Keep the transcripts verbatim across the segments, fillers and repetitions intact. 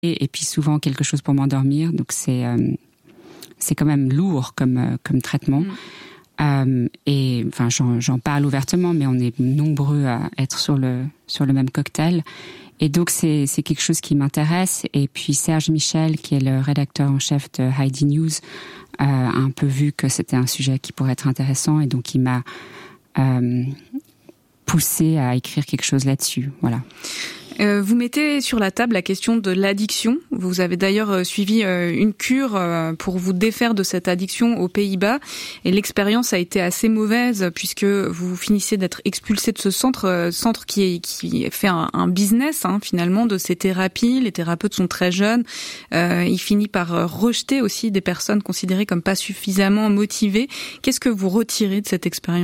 et puis souvent quelque chose pour m'endormir. Donc c'est euh, c'est quand même lourd comme euh, comme traitement. Mmh. Euh, et enfin j'en, j'en parle ouvertement, mais on est nombreux à être sur le sur le même cocktail. Et donc c'est c'est quelque chose qui m'intéresse. Et puis Serge Michel, qui est le rédacteur en chef de Heidi News, euh, a un peu vu que c'était un sujet qui pourrait être intéressant, et donc il m'a euh, poussé à écrire quelque chose là-dessus. Voilà. Euh, vous mettez sur la table la question de l'addiction. Vous avez d'ailleurs euh, suivi euh, une cure euh, pour vous défaire de cette addiction aux Pays-Bas, et l'expérience a été assez mauvaise puisque vous finissez d'être expulsé de ce centre, euh, centre qui, est, qui fait un, un business hein, finalement de ces thérapies. Les thérapeutes sont très jeunes. Euh, il finit par euh, rejeter aussi des personnes considérées comme pas suffisamment motivées. Qu'est-ce que vous retirez de cette expérience ?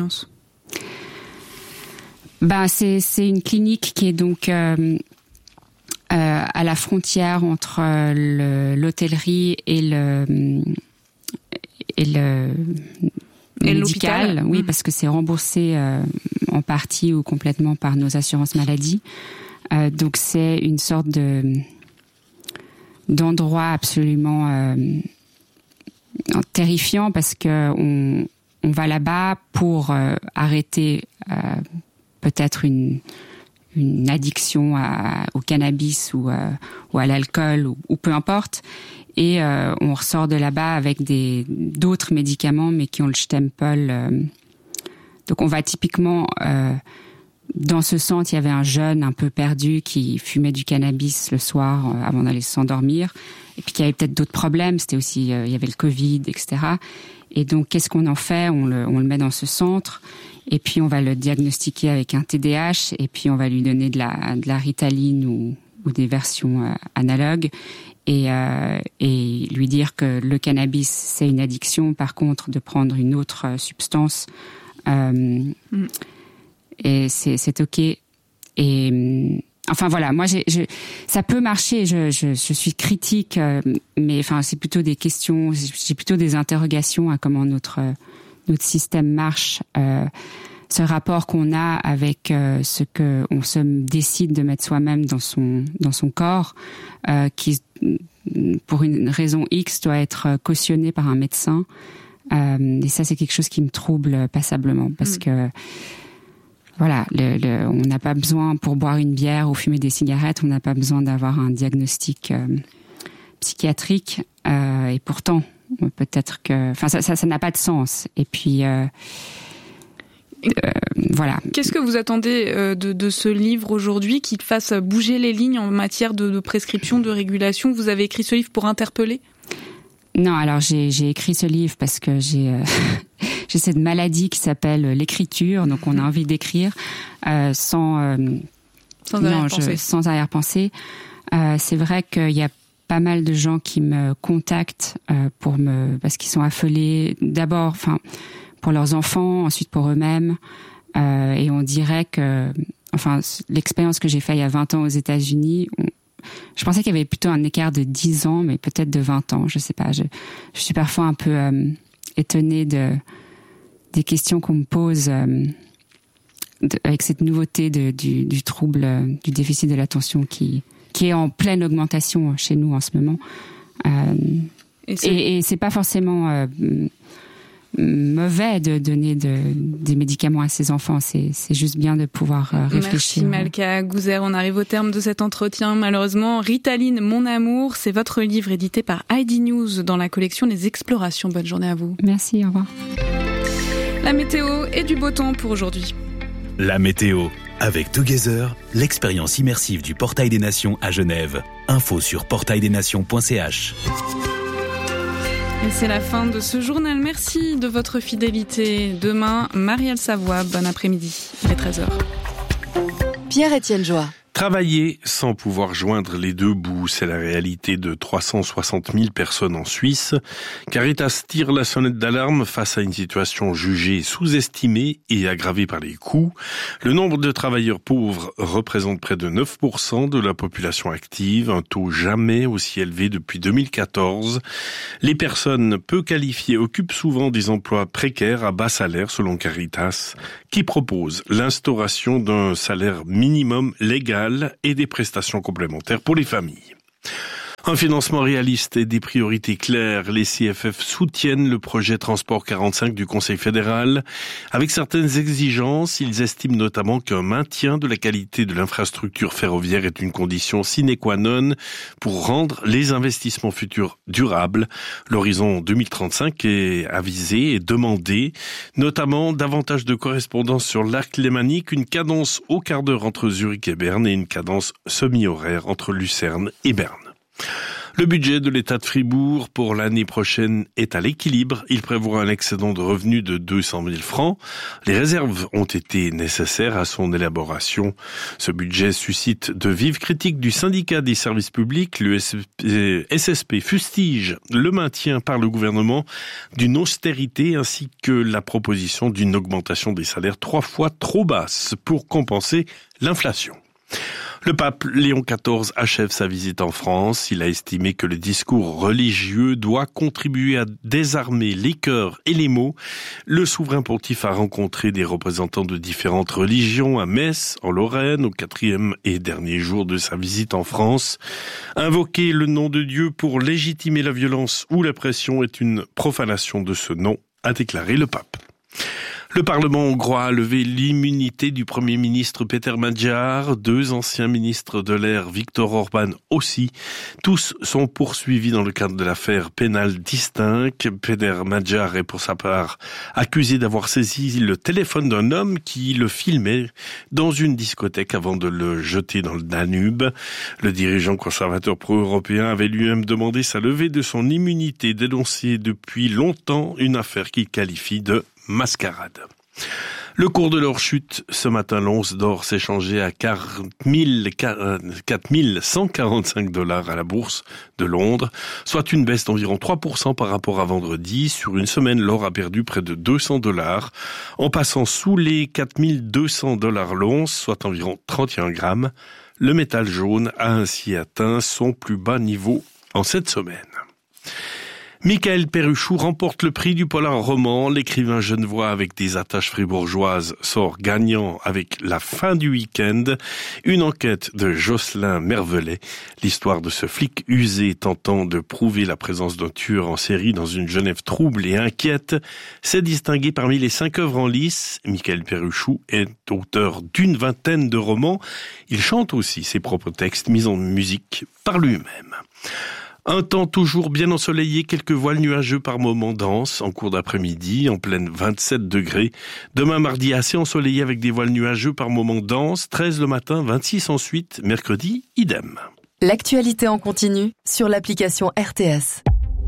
Ben c'est c'est une clinique qui est donc euh, euh, à la frontière entre le, l'hôtellerie et le et le et médical. l'hôpital. Oui, mmh. parce que c'est remboursé euh, en partie ou complètement par nos assurances maladie. Euh, donc c'est une sorte de d'endroit absolument euh, terrifiant, parce que on on va là-bas pour euh, arrêter euh, peut-être une, une addiction à, au cannabis ou, à, ou à l'alcool ou, ou peu importe, et euh, on ressort de là-bas avec des d'autres médicaments mais qui ont le stempel. Euh, donc on va typiquement euh, dans ce centre, il y avait un jeune un peu perdu qui fumait du cannabis le soir euh, avant d'aller s'endormir, et puis qui avait peut-être d'autres problèmes. C'était aussi euh, il y avait le Covid, et cetera. Et donc qu'est-ce qu'on en fait ? On le on le met dans ce centre. Et puis on va le diagnostiquer avec un T D A H, et puis on va lui donner de la de la Ritaline ou ou des versions euh, analogues, et euh, et lui dire que le cannabis c'est une addiction. Par contre, de prendre une autre euh, substance, euh, mm. et c'est c'est ok. Et enfin voilà, moi j'ai, je, ça peut marcher. Je, je, je suis critique, euh, mais enfin c'est plutôt des questions, j'ai plutôt des interrogations à comment notre notre système marche, euh, ce rapport qu'on a avec euh, ce que on se décide de mettre soi-même dans son dans son corps, euh, qui pour une raison X doit être cautionné par un médecin. Euh, et ça c'est quelque chose qui me trouble passablement, parce mmh. que voilà, le, le, on n'a pas besoin, pour boire une bière ou fumer des cigarettes, on n'a pas besoin d'avoir un diagnostic euh, psychiatrique, euh, et pourtant peut-être que, enfin, ça, ça, ça n'a pas de sens. Et puis, euh, euh, voilà. Qu'est-ce que vous attendez euh, de, de ce livre aujourd'hui, qui fasse bouger les lignes en matière de, de prescription, de régulation ? Vous avez écrit ce livre pour interpeller ? Non, alors j'ai, j'ai écrit ce livre parce que j'ai, euh, j'ai cette maladie qui s'appelle l'écriture, donc on a envie d'écrire euh, sans, euh, sans arrière-pensée. Sans arrière-pensée. Euh, c'est vrai qu'il y a pas mal de gens qui me contactent euh, pour me parce qu'ils sont affolés, d'abord enfin pour leurs enfants, ensuite pour eux-mêmes, euh, et on dirait que enfin l'expérience que j'ai faite il y a vingt ans aux États-Unis, on, je pensais qu'il y avait plutôt un écart de dix ans, mais peut-être de vingt ans, je sais pas, je, je suis parfois un peu euh, étonnée de des questions qu'on me pose euh, de, avec cette nouveauté de, du, du trouble euh, du déficit de l'attention qui qui est en pleine augmentation chez nous en ce moment. Euh, et, c'est... Et, et c'est pas forcément euh, mauvais de donner de, des médicaments à ses enfants. C'est, c'est juste bien de pouvoir euh, réfléchir. Merci Malka Gouzer. On arrive au terme de cet entretien, malheureusement. Ritaline, mon amour, c'est votre livre édité par Heidi News dans la collection Les Explorations. Bonne journée à vous. Merci, au revoir. La météo et du beau temps pour aujourd'hui. La météo. Avec Together, l'expérience immersive du Portail des Nations à Genève. Info sur portail des nations point c h. Et c'est la fin de ce journal. Merci de votre fidélité. Demain, Marielle Savoie. Bon après-midi. Il est treize heures. Pierre-Étienne Joie. Travailler sans pouvoir joindre les deux bouts, c'est la réalité de trois cent soixante mille personnes en Suisse. Caritas tire la sonnette d'alarme face à une situation jugée sous-estimée et aggravée par les coûts. Le nombre de travailleurs pauvres représente près de neuf pour cent de la population active, un taux jamais aussi élevé depuis deux mille quatorze. Les personnes peu qualifiées occupent souvent des emplois précaires à bas salaire selon Caritas, qui propose l'instauration d'un salaire minimum légal et des prestations complémentaires pour les familles. Un financement réaliste et des priorités claires, les C F F soutiennent le projet Transport quarante-cinq du Conseil fédéral. Avec certaines exigences, ils estiment notamment qu'un maintien de la qualité de l'infrastructure ferroviaire est une condition sine qua non pour rendre les investissements futurs durables. L'horizon deux mille trente-cinq est avisé et demandé, notamment davantage de correspondance sur l'arc lémanique, une cadence au quart d'heure entre Zurich et Berne et une cadence semi-horaire entre Lucerne et Berne. Le budget de l'État de Fribourg pour l'année prochaine est à l'équilibre. Il prévoit un excédent de revenus de deux cent mille francs. Les réserves ont été nécessaires à son élaboration. Ce budget suscite de vives critiques du syndicat des services publics. Le S S P fustige le maintien par le gouvernement d'une austérité ainsi que la proposition d'une augmentation des salaires trois fois trop basse pour compenser l'inflation. Le pape Léon quatorze achève sa visite en France. Il a estimé que le discours religieux doit contribuer à désarmer les cœurs et les mots. Le souverain pontife a rencontré des représentants de différentes religions à Metz, en Lorraine, au quatrième et dernier jour de sa visite en France. Invoquer le nom de Dieu pour légitimer la violence ou la pression est une profanation de ce nom, a déclaré le pape. Le Parlement hongrois a levé l'immunité du Premier ministre Péter Magyar, deux anciens ministres de l'ère Viktor Orban aussi. Tous sont poursuivis dans le cadre de l'affaire pénale distincte. Péter Magyar est pour sa part accusé d'avoir saisi le téléphone d'un homme qui le filmait dans une discothèque avant de le jeter dans le Danube. Le dirigeant conservateur pro-européen avait lui-même demandé sa levée de son immunité, dénoncée depuis longtemps une affaire qu'il qualifie de mascarade. Le cours de l'or chute. Ce matin, l'once d'or s'est changé à quatre mille cent quarante-cinq dollars à la bourse de Londres, soit une baisse d'environ trois pour cent par rapport à vendredi. Sur une semaine, l'or a perdu près de deux cents dollars, en passant sous les quatre mille deux cents dollars l'once, soit environ trente et un grammes. Le métal jaune a ainsi atteint son plus bas niveau en cette semaine. Michael Perruchou remporte le prix du polar roman. L'écrivain genevois avec des attaches fribourgeoises sort gagnant avec La fin du week-end, une enquête de Jocelyn Mervelet. L'histoire de ce flic usé tentant de prouver la présence d'un tueur en série dans une Genève trouble et inquiète s'est distingué parmi les cinq œuvres en lice. Michael Perruchou est auteur d'une vingtaine de romans. Il chante aussi ses propres textes mis en musique par lui-même. Un temps toujours bien ensoleillé, quelques voiles nuageux par moments denses en cours d'après-midi, en pleine vingt-sept degrés. Demain mardi assez ensoleillé avec des voiles nuageux par moments denses, treize le matin, vingt-six ensuite, mercredi, idem. L'actualité en continu sur l'application R T S.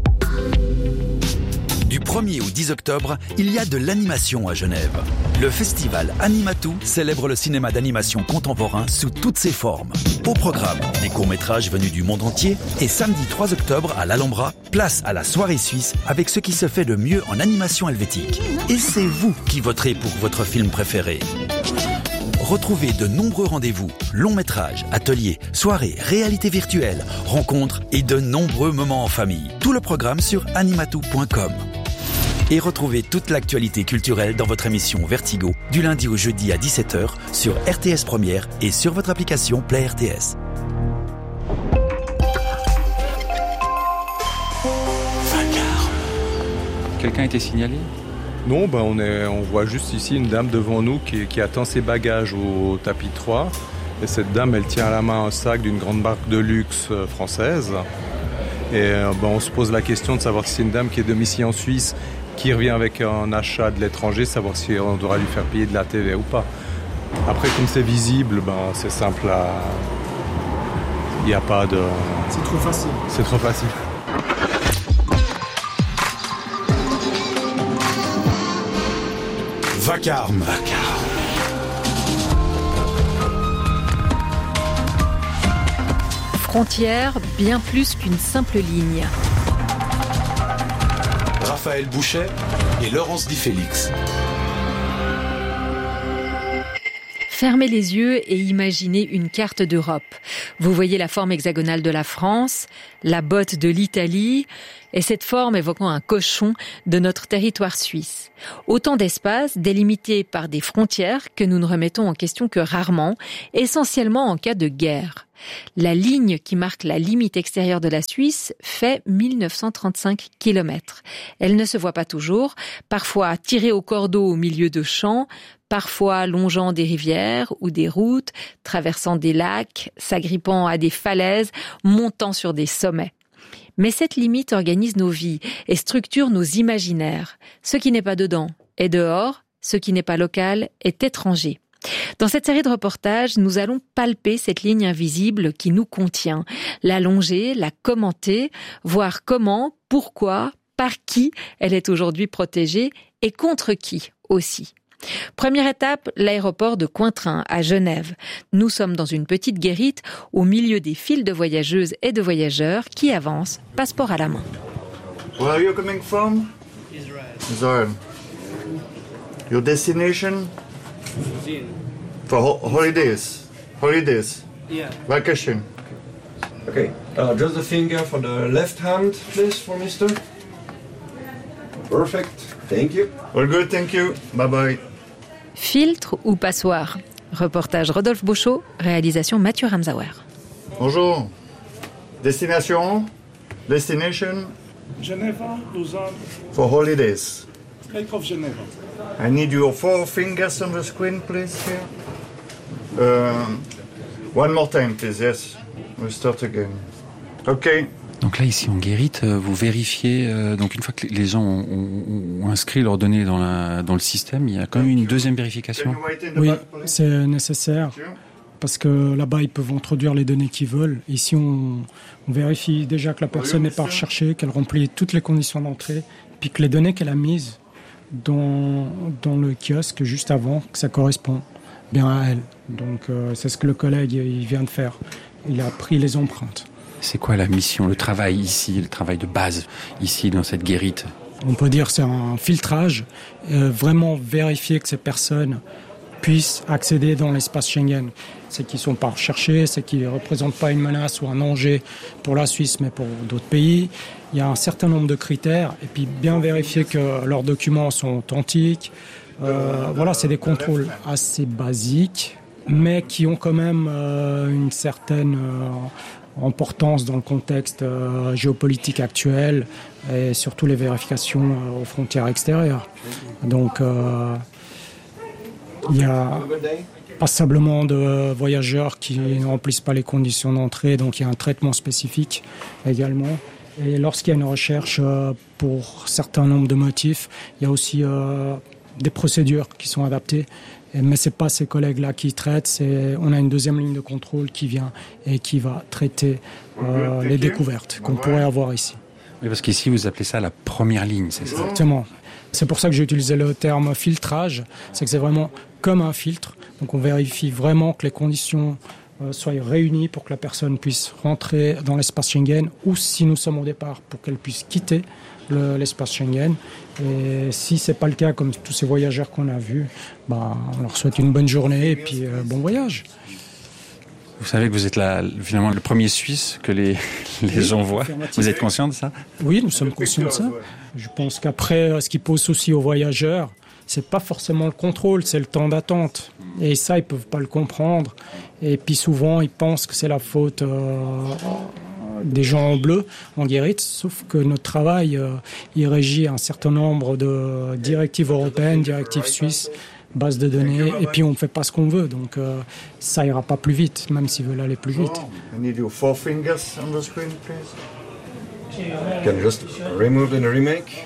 Du premier au dix octobre, il y a de l'animation à Genève. Le festival Animatou célèbre le cinéma d'animation contemporain sous toutes ses formes. Au programme, des courts-métrages venus du monde entier et samedi trois octobre à l'Alhambra, place à la soirée suisse avec ce qui se fait de mieux en animation helvétique. Et c'est vous qui voterez pour votre film préféré. Retrouvez de nombreux rendez-vous, longs métrages, ateliers, soirées, réalité virtuelle, rencontres et de nombreux moments en famille. Tout le programme sur animatou point com. Et retrouvez toute l'actualité culturelle dans votre émission Vertigo, du lundi au jeudi à dix-sept heures sur R T S Première et sur votre application Play R T S. Quelqu'un a été signalé ? Non, ben on, est, on voit juste ici une dame devant nous qui, qui attend ses bagages au tapis trois. Et cette dame, elle tient à la main un sac d'une grande marque de luxe française. Et ben, on se pose la question de savoir si c'est une dame qui est domiciliée en Suisse, qui revient avec un achat de l'étranger, savoir si on devra lui faire payer de la T V A ou pas. Après, comme c'est visible, ben, c'est simple à... Il n'y a pas de... C'est trop facile. C'est trop facile. Vacarme. Vacarme. Frontière, bien plus qu'une simple ligne. Raphaël Bouchet et Laurence Di Félix. Fermez les yeux et imaginez une carte d'Europe. Vous voyez la forme hexagonale de la France, la botte de l'Italie, et cette forme évoquant un cochon de notre territoire suisse. Autant d'espaces délimités par des frontières que nous ne remettons en question que rarement, essentiellement en cas de guerre. La ligne qui marque la limite extérieure de la Suisse fait mille neuf cent trente-cinq kilomètres. Elle ne se voit pas toujours, parfois tirée au cordeau au milieu de champs, parfois longeant des rivières ou des routes, traversant des lacs, s'agrippant à des falaises, montant sur des sommets. Mais cette limite organise nos vies et structure nos imaginaires. Ce qui n'est pas dedans est dehors, ce qui n'est pas local est étranger. Dans cette série de reportages, nous allons palper cette ligne invisible qui nous contient, la longer, la commenter, voir comment, pourquoi, par qui elle est aujourd'hui protégée et contre qui aussi. Première étape, l'aéroport de Cointrin à Genève. Nous sommes dans une petite guérite au milieu des files de voyageuses et de voyageurs qui avancent, passeport à la main. Where are you coming from? Israel. Israel. Your destination? For ho- holidays. Holidays. Yeah. Vacation. Okay. Uh, just the finger for the left hand, please, for Mister. Perfect. Thank you. All good, thank you. Bye bye. Filtre ou passoire? Reportage Rodolphe Beauchot, réalisation Mathieu Ramsauer. Bonjour. Destination? Destination? Geneva, Lausanne. For holidays. Lake of Geneva. I need your four fingers on the screen, please, here. Um, one more time, please, yes. We'll start again. Okay. Donc là, ici en guérite, vous vérifiez, euh, donc une fois que les gens ont, ont, ont inscrit leurs données dans, la, dans le système, il y a quand même une deuxième vérification. Oui, c'est nécessaire, parce que là-bas, ils peuvent introduire les données qu'ils veulent. Ici, on, on vérifie déjà que la personne n'est pas recherchée, qu'elle remplit toutes les conditions d'entrée, puis que les données qu'elle a mises dans, dans le kiosque juste avant, que ça correspond bien à elle. Donc euh, c'est ce que le collègue il vient de faire. Il a pris les empreintes. C'est quoi la mission, le travail ici, le travail de base, ici, dans cette guérite? On peut dire que c'est un filtrage, euh, vraiment vérifier que ces personnes puissent accéder dans l'espace Schengen. C'est qu'ils ne sont pas recherchés, c'est qu'ils ne représentent pas une menace ou un danger pour la Suisse, mais pour d'autres pays. Il y a un certain nombre de critères, et puis bien vérifier que leurs documents sont authentiques. Euh, voilà, c'est des contrôles assez basiques, mais qui ont quand même euh, une certaine... Euh, importance dans le contexte euh, géopolitique actuel et surtout les vérifications euh, aux frontières extérieures. Donc euh, il y a passablement de voyageurs qui ne remplissent pas les conditions d'entrée, donc il y a un traitement spécifique également. Et lorsqu'il y a une recherche euh, pour certains nombres de motifs, il y a aussi euh, des procédures qui sont adaptées. Mais ce n'est pas ces collègues-là qui traitent, c'est, on a une deuxième ligne de contrôle qui vient et qui va traiter euh, les découvertes qu'on pourrait avoir ici. Oui, parce qu'ici, vous appelez ça la première ligne, c'est ça? Exactement. C'est pour ça que j'ai utilisé le terme filtrage, c'est que c'est vraiment comme un filtre. Donc on vérifie vraiment que les conditions euh, soient réunies pour que la personne puisse rentrer dans l'espace Schengen, ou si nous sommes au départ, pour qu'elle puisse quitter le, l'espace Schengen. Et si ce n'est pas le cas, comme tous ces voyageurs qu'on a vus, bah, on leur souhaite une bonne journée et puis euh, bon voyage. Vous savez que vous êtes la, finalement le premier Suisse que les, les gens voient. Vous êtes conscient de ça? Oui, nous sommes conscients de ça. Je pense qu'après, ce qui pose souci aux voyageurs, c'est pas forcément le contrôle, c'est le temps d'attente. Et ça, ils peuvent pas le comprendre. Et puis souvent, ils pensent que c'est la faute euh, des gens en bleu, en guérite, sauf que notre travail, euh, il régit un certain nombre de directives européennes, directives suisses, bases de données, et puis on ne fait pas ce qu'on veut, donc euh, ça ira pas plus vite, même s'ils veulent aller plus vite. I need your four fingers on the screen, please. You can just remove and remake.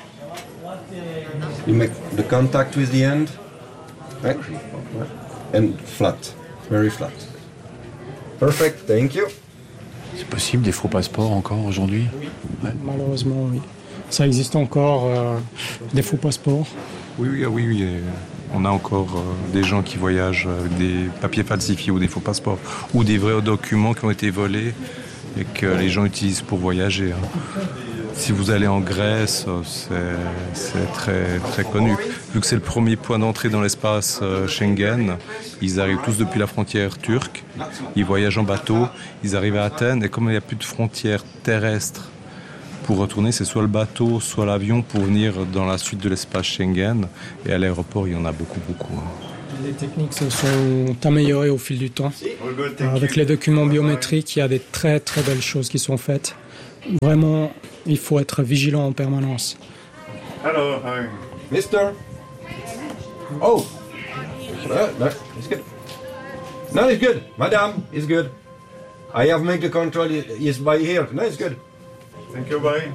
You make the contact with the end, right? And flat, very flat. Perfect, thank you. C'est possible, des faux passeports encore aujourd'hui? Ouais. Malheureusement, oui. Ça existe encore, euh, des faux passeports. Oui, oui, oui, oui. On a encore euh, des gens qui voyagent avec des papiers falsifiés ou des faux passeports, ou des vrais documents qui ont été volés et que les gens utilisent pour voyager. Hein. Si vous allez en Grèce, c'est, c'est très, très connu. Vu que c'est le premier point d'entrée dans l'espace euh, Schengen, ils arrivent tous depuis la frontière turque, ils voyagent en bateau, ils arrivent à Athènes, et comme il n'y a plus de frontière terrestre pour retourner, c'est soit le bateau, soit l'avion pour venir dans la suite de l'espace Schengen. Et à l'aéroport, il y en a beaucoup, beaucoup. Les techniques se sont améliorées au fil du temps. Avec les documents biométriques, il y a des très très belles choses qui sont faites. Vraiment, il faut être vigilant en permanence. Hello, hi. Mister. Oh. No, no, it's good. No, it's good. Madame, it's good. I have made the control. Yes, by here. No, it's good. Thank you, bye.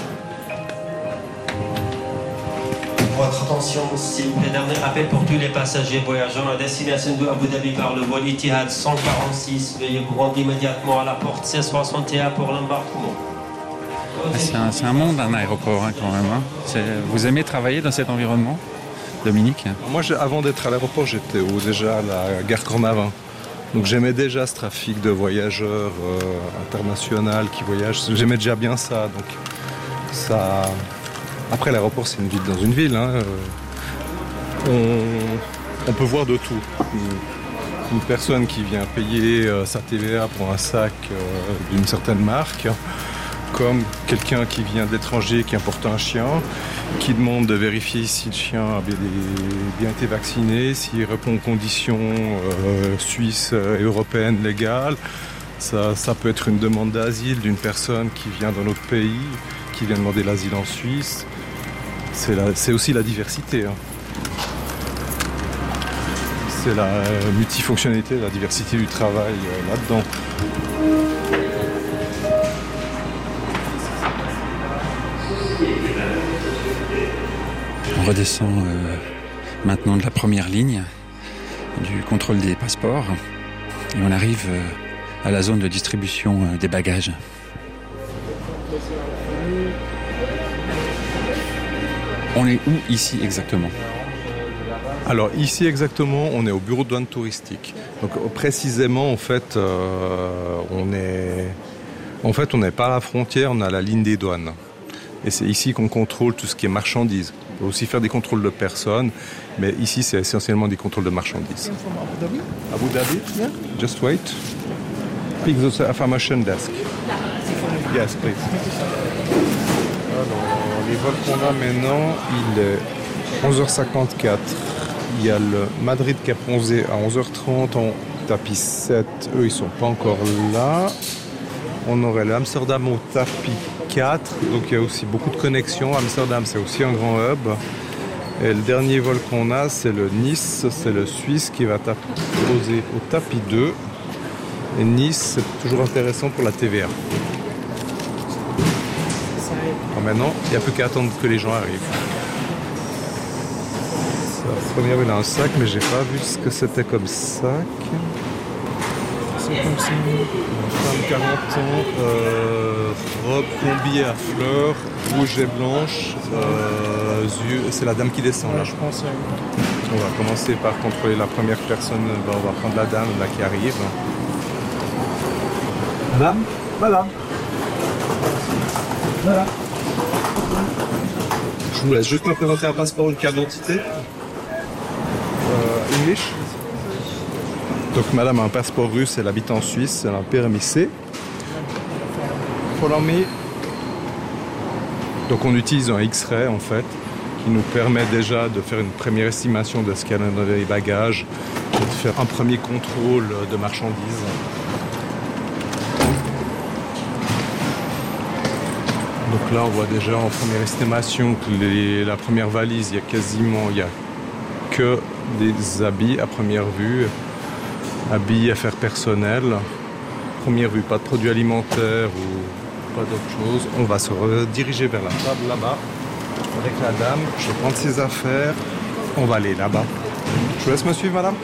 Votre attention, s'il vous plaît, dernier appel pour tous les passagers voyageant à destination de Abu Dhabi par le vol Etihad cent quarante-six. Veuillez vous rendre immédiatement à la porte C soixante et un pour l'embarquement. C'est un, c'est un monde, un aéroport, hein, quand même. Hein. C'est, vous aimez travailler dans cet environnement, Dominique? Moi, avant d'être à l'aéroport, j'étais au, déjà à la gare Cornavin. Donc j'aimais déjà ce trafic de voyageurs euh, international qui voyagent. J'aimais déjà bien ça. Donc ça. Après l'aéroport, c'est une ville dans une ville. Hein. On, on peut voir de tout. Une, une personne qui vient payer euh, sa T V A pour un sac euh, d'une certaine marque, comme quelqu'un qui vient d'étranger, qui importe un chien, qui demande de vérifier si le chien a bien été vacciné, s'il répond aux conditions euh, suisses et européennes légales. Ça, ça peut être une demande d'asile d'une personne qui vient d'un autre pays, qui vient demander l'asile en Suisse. C'est, la, c'est aussi la diversité. Hein. C'est la multifonctionnalité, la diversité du travail euh, là-dedans. On redescend euh, maintenant de la première ligne du contrôle des passeports et on arrive euh, à la zone de distribution euh, des bagages. On est où ici exactement? Alors ici exactement, on est au bureau de douane touristique. Donc précisément, en fait, euh, on est, en fait, on n'est pas à la frontière, on est à la ligne des douanes. Et c'est ici qu'on contrôle tout ce qui est marchandises. On peut aussi faire des contrôles de personnes, mais ici c'est essentiellement des contrôles de marchandises. Abu Dhabi? Abu Dhabi? Yeah. Just wait. Pick the affirmation desk. Yes, please. Alors, les vols qu'on a maintenant, il est onze heures cinquante-quatre. Il y a le Madrid qui a posé à onze heures trente en tapis sept. Eux, ils sont pas encore là. On aurait l'Amsterdam au tapis quatre. Donc il y a aussi beaucoup de connexions. Amsterdam, c'est aussi un grand hub. Et le dernier vol qu'on a, c'est le Nice. C'est le Suisse qui va poser au tapis deux. Et Nice, c'est toujours intéressant pour la T V A. Alors maintenant, il n'y a plus qu'à attendre que les gens arrivent. La première, il a un sac, mais j'ai pas vu ce que c'était comme sac. C'est comme ça. Une femme quarante ans, euh, robe combi à fleurs, rouge et blanche. Euh, yeux, c'est la dame qui descend là. Ouais, je pense. Ouais. On va commencer par contrôler la première personne. On va prendre la dame là qui arrive. Madame, madame. Voilà. Je vous laisse juste me présenter un passeport, une carte d'identité. Euh, English. Donc madame a un passeport russe, elle habite en Suisse, elle a un permis C. Follow me. Donc on utilise un X-ray en fait, qui nous permet déjà de faire une première estimation de ce qu'il y a dans les bagages, et de faire un premier contrôle de marchandises. Donc là on voit déjà en première estimation que les, la première valise, il y a quasiment, il y a que des habits à première vue. Habits, affaires personnelles, première vue, pas de produits alimentaires ou pas d'autre chose. On va se rediriger vers la table là-bas avec la dame. Je vais prendre ses affaires. On va aller là-bas. Je vous laisse me suivre, madame.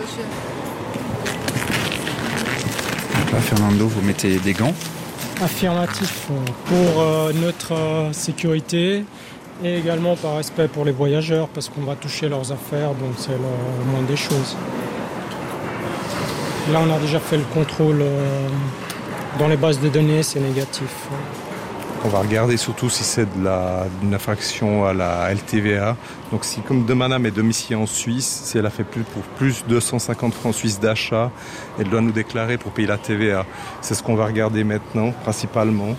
Là, Fernando, vous mettez des gants? Affirmatif pour euh, notre euh, sécurité et également par respect pour les voyageurs parce qu'on va toucher leurs affaires, donc c'est le moins des choses. Là, on a déjà fait le contrôle euh, dans les bases de données, c'est négatif. On va regarder surtout si c'est de la, une infraction à la L T V A. Donc si, comme de madame est domiciliée en Suisse, si elle a fait plus pour plus de deux cent cinquante francs suisses d'achat, elle doit nous déclarer pour payer la T V A. C'est ce qu'on va regarder maintenant, principalement.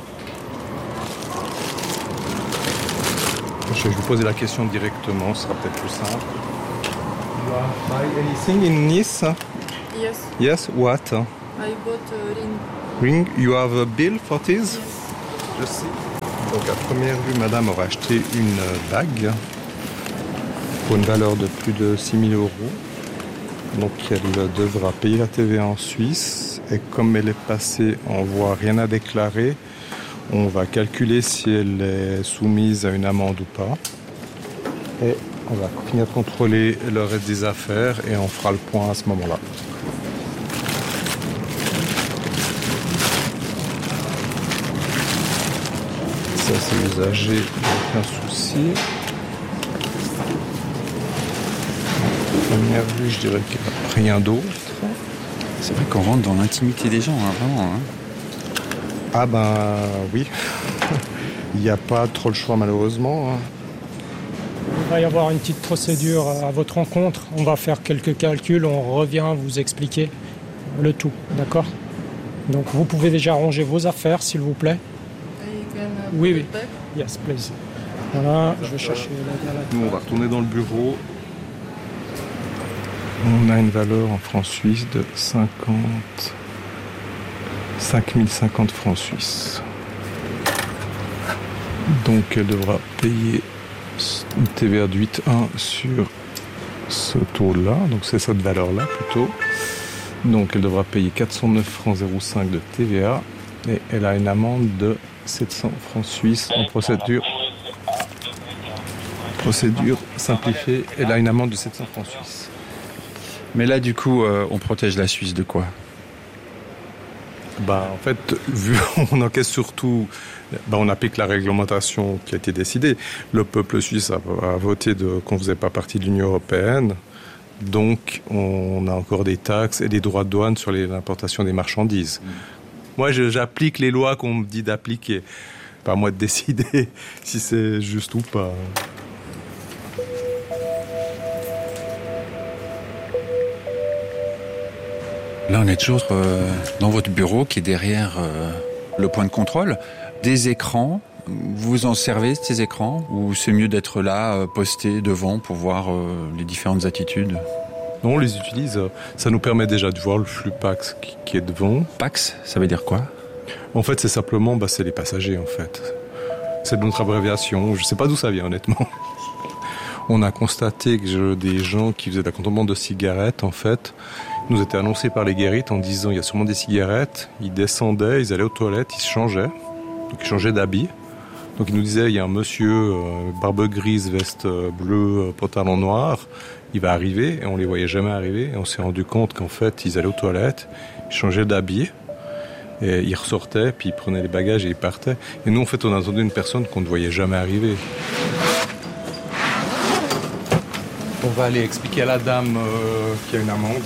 Je vais vous poser la question directement, ce sera peut-être plus simple. You buy anything in Nice? Yes. Yes, what? I bought a ring. Ring, you have a bill for this? Je sais. Donc à première vue, madame aurait acheté une bague pour une valeur de plus de six mille euros. Donc elle devra payer la T V A en Suisse. Et comme elle est passée en voie rien à déclarer, on va calculer si elle est soumise à une amende ou pas. Et on va finir de contrôler le reste des affaires et on fera le point à ce moment-là. Ça c'est usagé, aucun souci. Première vue, je dirais qu'il n'y a rien d'autre. C'est vrai qu'on rentre dans l'intimité des gens, hein, vraiment. Hein. Ah ben oui, il n'y a pas trop le choix malheureusement. Hein. Il va y avoir une petite procédure à votre rencontre. On va faire quelques calculs, on revient vous expliquer le tout, d'accord? Donc vous pouvez déjà ranger vos affaires, s'il vous plaît. Oui, oui. Yes, please. Voilà, je vais chercher la galette. Nous, on va retourner dans le bureau. On a une valeur en francs suisses de cinquante... cinq mille cinquante francs suisses. Donc elle devra payer une T V A de huit virgule un sur ce taux-là, donc c'est cette valeur-là plutôt. Donc elle devra payer quatre cent neuf francs zéro cinq de T V A et elle a une amende de sept cents francs suisses en procédure. Procédure simplifiée, elle a une amende de sept cents francs suisses. Mais là, du coup, euh, on protège la Suisse de quoi? Bah, en fait, vu qu'on encaisse surtout, bah, on applique la réglementation qui a été décidée. Le peuple suisse a, a voté de, qu'on ne faisait pas partie de l'Union européenne. Donc, on a encore des taxes et des droits de douane sur les, l'importation des marchandises. Mmh. Moi, je, j'applique les lois qu'on me dit d'appliquer. Pas à moi de décider si c'est juste ou pas. Là, on est toujours euh, dans votre bureau qui est derrière euh, le point de contrôle. Des écrans, vous vous en servez de ces écrans? Ou c'est mieux d'être là, euh, posté devant pour voir euh, les différentes attitudes? Non, on les utilise. Ça nous permet déjà de voir le flux Pax qui, qui est devant. Pax, ça veut dire quoi? En fait, c'est simplement, bah, c'est les passagers, en fait. C'est notre abréviation. Je ne sais pas d'où ça vient, honnêtement. On a constaté que je, des gens qui faisaient de la contrebande de cigarettes, en fait, nous étaient annoncés par les guérites en disant il y a sûrement des cigarettes. Ils descendaient, ils allaient aux toilettes, ils se changeaient. Donc ils changeaient d'habit. Donc ils nous disaient il y a un monsieur, euh, barbe grise, veste bleue, pantalon noir. Il va arriver et on les voyait jamais arriver. Et on s'est rendu compte qu'en fait ils allaient aux toilettes, ils changeaient d'habit. Et ils ressortaient, puis ils prenaient les bagages et ils partaient. Et nous en fait on a entendu une personne qu'on ne voyait jamais arriver. On va aller expliquer à la dame euh, qu'il y a une amende.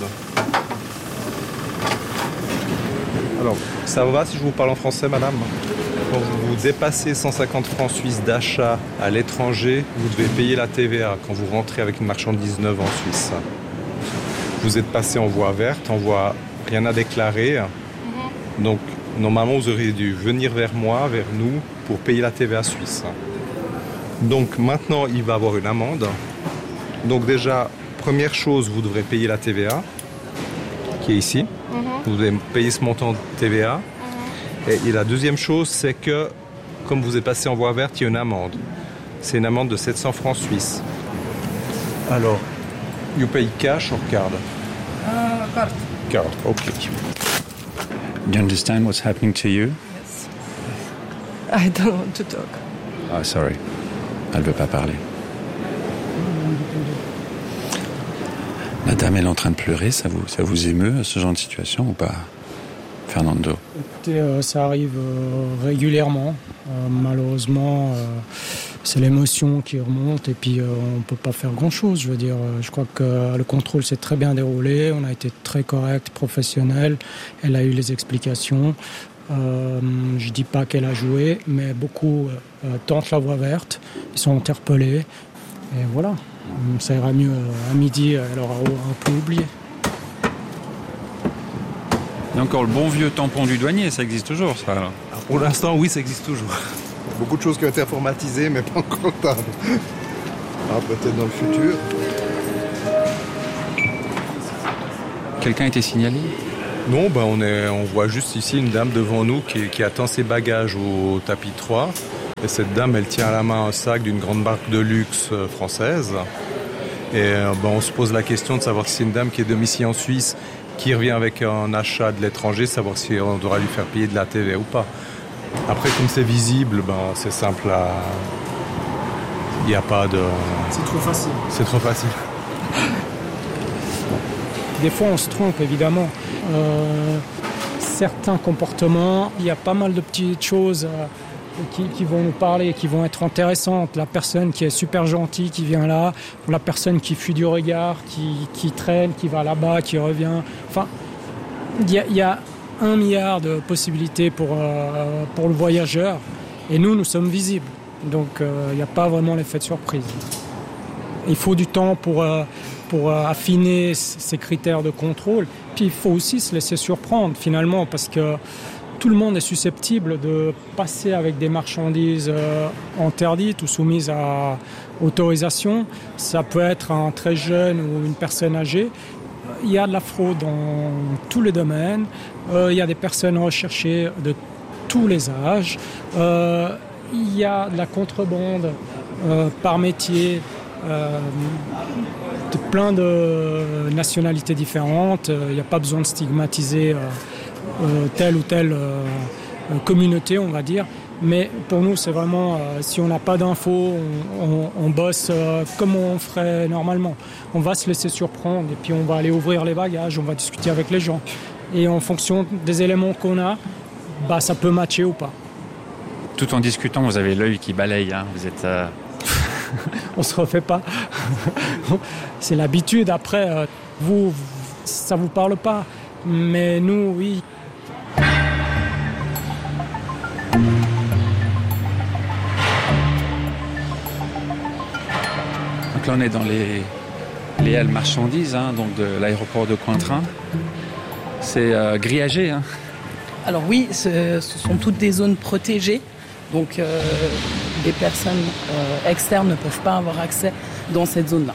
Alors, ça va si je vous parle en français, madame? Quand vous dépassez cent cinquante francs suisses d'achat à l'étranger, vous devez payer la T V A quand vous rentrez avec une marchandise neuve en Suisse. Vous êtes passé en voie verte, en voie rien à déclarer. Donc, normalement, vous auriez dû venir vers moi, vers nous, pour payer la T V A suisse. Donc, maintenant, il va avoir une amende. Donc déjà, première chose, vous devrez payer la T V A, qui est ici. Mm-hmm. Vous devez payer ce montant de T V A. Mm-hmm. Et, et la deuxième chose, c'est que, comme vous êtes passé en voie verte, il y a une amende. C'est une amende de sept cents francs suisses. Alors, you pay cash or card? Uh, card. Card, okay. Do you understand what's happening to you? Yes. I don't want to talk. Ah, sorry. Elle ne veut pas parler. La dame, elle est en train de pleurer, ça vous, ça vous émeut, ce genre de situation ou pas, Fernando? Écoutez, euh, ça arrive euh, régulièrement. Euh, malheureusement, euh, c'est l'émotion qui remonte et puis euh, on ne peut pas faire grand-chose. Je veux dire, euh, je crois que euh, le contrôle s'est très bien déroulé, on a été très correct, professionnel. Elle a eu les explications. Euh, je ne dis pas qu'elle a joué, mais beaucoup euh, tentent la voie verte, ils sont interpellés et voilà. Ça ira mieux à midi, elle aura un peu oublié. Il y a encore le bon vieux tampon du douanier, ça existe toujours, ça alors? Alors pour l'instant, oui, ça existe toujours. Beaucoup de choses qui ont été informatisées, mais pas encore tard. Ah, peut-être dans le futur. Quelqu'un a été signalé ? Non, ben on, est, on voit juste ici une dame devant nous qui, qui attend ses bagages au, au tapis trois. Et cette dame, elle tient à la main un sac d'une grande marque de luxe française. Et ben, on se pose la question de savoir si c'est une dame qui est domiciliée en Suisse, qui revient avec un achat de l'étranger, savoir si on devra lui faire payer de la T V A ou pas. Après, comme c'est visible, ben, c'est simple à... Il n'y a pas de... C'est trop facile. C'est trop facile. Des fois, on se trompe, évidemment. Euh, certains comportements, il y a pas mal de petites choses euh, qui, qui vont nous parler, qui vont être intéressantes. La personne qui est super gentille, qui vient là, ou la personne qui fuit du regard, qui, qui traîne, qui va là-bas, qui revient. Enfin, il y a, il y a un milliard de possibilités pour, euh, pour le voyageur. Et nous, nous sommes visibles. Donc, euh, il n'y a pas vraiment l'effet de surprise. Il faut du temps pour... Euh, pour affiner ces critères de contrôle. Puis il faut aussi se laisser surprendre finalement parce que tout le monde est susceptible de passer avec des marchandises euh, interdites ou soumises à autorisation. Ça peut être un très jeune ou une personne âgée. Il y a de la fraude dans tous les domaines. Euh, il y a des personnes recherchées de tous les âges. Euh, il y a de la contrebande euh, par métier. Euh, de plein de nationalités différentes. Il euh, n'y a pas besoin de stigmatiser euh, euh, telle ou telle euh, communauté, on va dire. Mais pour nous, c'est vraiment, euh, si on n'a pas d'infos, on, on, on bosse euh, comme on ferait normalement. On va se laisser surprendre et puis on va aller ouvrir les bagages, on va discuter avec les gens. Et en fonction des éléments qu'on a, bah, ça peut matcher ou pas. Tout en discutant, vous avez l'œil qui balaye. Hein. Vous êtes... Euh... On se refait pas. C'est l'habitude. Après, euh, vous, ça vous parle pas. Mais nous, oui. Donc là, on est dans les, les halles marchandises, hein, donc de l'aéroport de Cointrin. C'est euh, grillagé. Hein. Alors oui, ce, ce sont toutes des zones protégées. Donc euh, des personnes euh, externes ne peuvent pas avoir accès dans cette zone-là.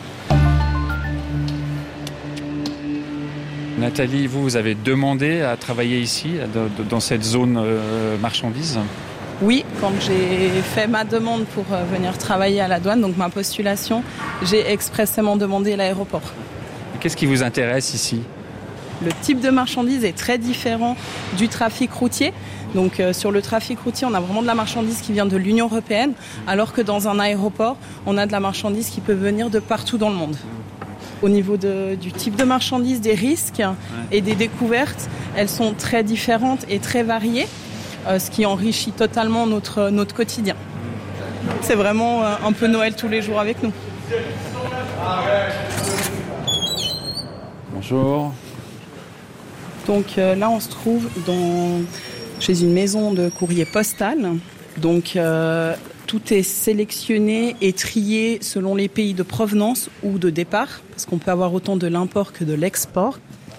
Nathalie, vous, vous avez demandé à travailler ici, de, de, dans cette zone euh, marchandise ? Oui, quand j'ai fait ma demande pour euh, venir travailler à la douane, donc ma postulation, j'ai expressément demandé l'aéroport. Et qu'est-ce qui vous intéresse ici ? Le type de marchandise est très différent du trafic routier. Donc euh, sur le trafic routier, on a vraiment de la marchandise qui vient de l'Union européenne, alors que dans un aéroport, on a de la marchandise qui peut venir de partout dans le monde. Au niveau de, du type de marchandise, des risques et des découvertes, elles sont très différentes et très variées, euh, ce qui enrichit totalement notre, notre quotidien. C'est vraiment euh, un peu Noël tous les jours avec nous. Bonjour. Donc euh, là, on se trouve dans... chez une maison de courrier postal. Donc euh, tout est sélectionné et trié selon les pays de provenance ou de départ, parce qu'on peut avoir autant de l'import que de l'export.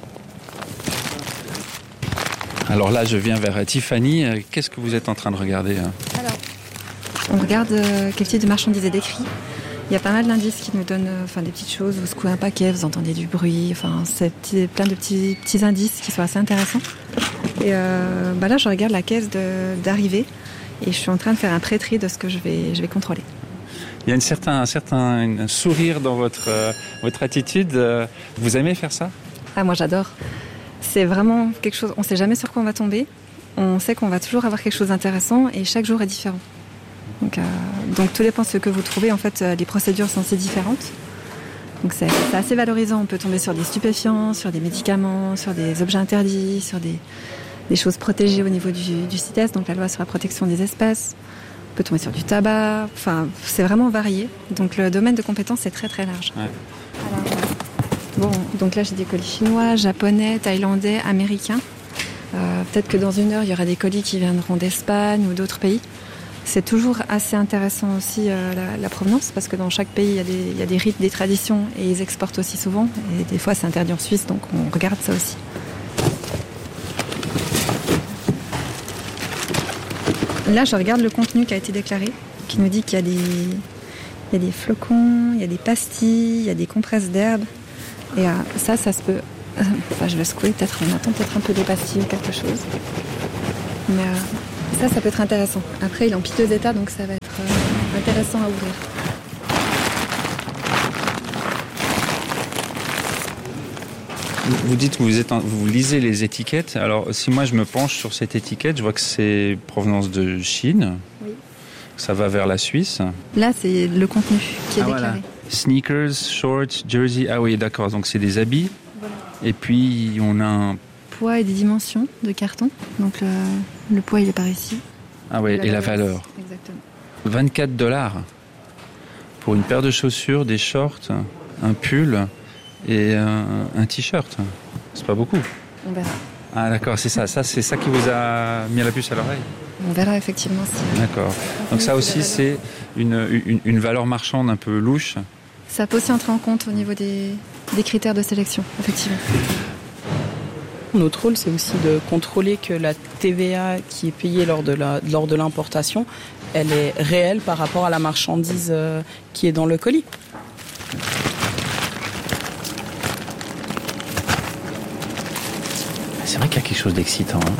Alors là, je viens vers Tiffany. Qu'est-ce que vous êtes en train de regarder ? Alors, on regarde euh, quel type de marchandise est décrit. Il y a pas mal d'indices qui nous donnent euh, enfin, des petites choses. Vous secouez un paquet, vous entendez du bruit. Enfin, c'est petit, plein de petits, petits indices qui sont assez intéressants. Et euh, bah là, je regarde la caisse de, d'arrivée et je suis en train de faire un pré-tri de ce que je vais, je vais contrôler. Il y a une certain, un certain un sourire dans votre, euh, votre attitude. Vous aimez faire ça ? Ah, moi, j'adore. C'est vraiment quelque chose... On ne sait jamais sur quoi on va tomber. On sait qu'on va toujours avoir quelque chose d'intéressant et chaque jour est différent. Donc, euh, donc tout dépend de ce que vous trouvez. En fait, les procédures sont assez différentes. Donc c'est, c'est assez valorisant. On peut tomber sur des stupéfiants, sur des médicaments, sur des objets interdits, sur des, des choses protégées au niveau du, du C I T E S, donc la loi sur la protection des espèces. On peut tomber sur du tabac. Enfin, c'est vraiment varié. Donc le domaine de compétence est très très large. Ouais. Alors, bon, donc là j'ai des colis chinois, japonais, thaïlandais, américains. Euh, peut-être que dans une heure il y aura des colis qui viendront d'Espagne ou d'autres pays. C'est toujours assez intéressant aussi euh, la, la provenance parce que dans chaque pays il y a des, il y a des rites, des traditions et ils exportent aussi souvent. Et des fois c'est interdit en Suisse, donc on regarde ça aussi. Là je regarde le contenu qui a été déclaré, qui nous dit qu'il y a des, il y a des flocons, il y a des pastilles, il y a des compresses d'herbe. Et euh, ça, ça se peut Enfin, je vais secouer peut-être, on attend peut-être un peu des pastilles ou quelque chose. Mais euh, ça, ça peut être intéressant. Après, il est en piteux état, donc ça va être euh, intéressant à ouvrir. Vous dites que vous, êtes en, vous lisez les étiquettes. Alors, si moi je me penche sur cette étiquette, je vois que c'est provenance de Chine. Oui. Ça va vers la Suisse. Là, c'est le contenu qui est ah, déclaré. Voilà. Sneakers, shorts, jersey. Ah oui, d'accord. Donc, c'est des habits. Voilà. Et puis, on a un... poids et des dimensions de carton. Donc, le, le poids, il est par ici. Ah oui, et la valeur. valeur. Exactement. vingt-quatre dollars pour une paire de chaussures, des shorts, un pull... et un, un t-shirt. C'est pas beaucoup. On verra. Ah d'accord, c'est ça. Ça, c'est ça qui vous a mis la puce à l'oreille. On verra effectivement si... D'accord. Donc ça aussi, c'est une, une, une valeur marchande un peu louche. Ça peut aussi entrer en compte au niveau des, des critères de sélection, effectivement. Notre rôle, c'est aussi de contrôler que la T V A qui est payée lors de, la, lors de l'importation, elle est réelle par rapport à la marchandise qui est dans le colis. C'est vrai qu'il y a quelque chose d'excitant. Hein.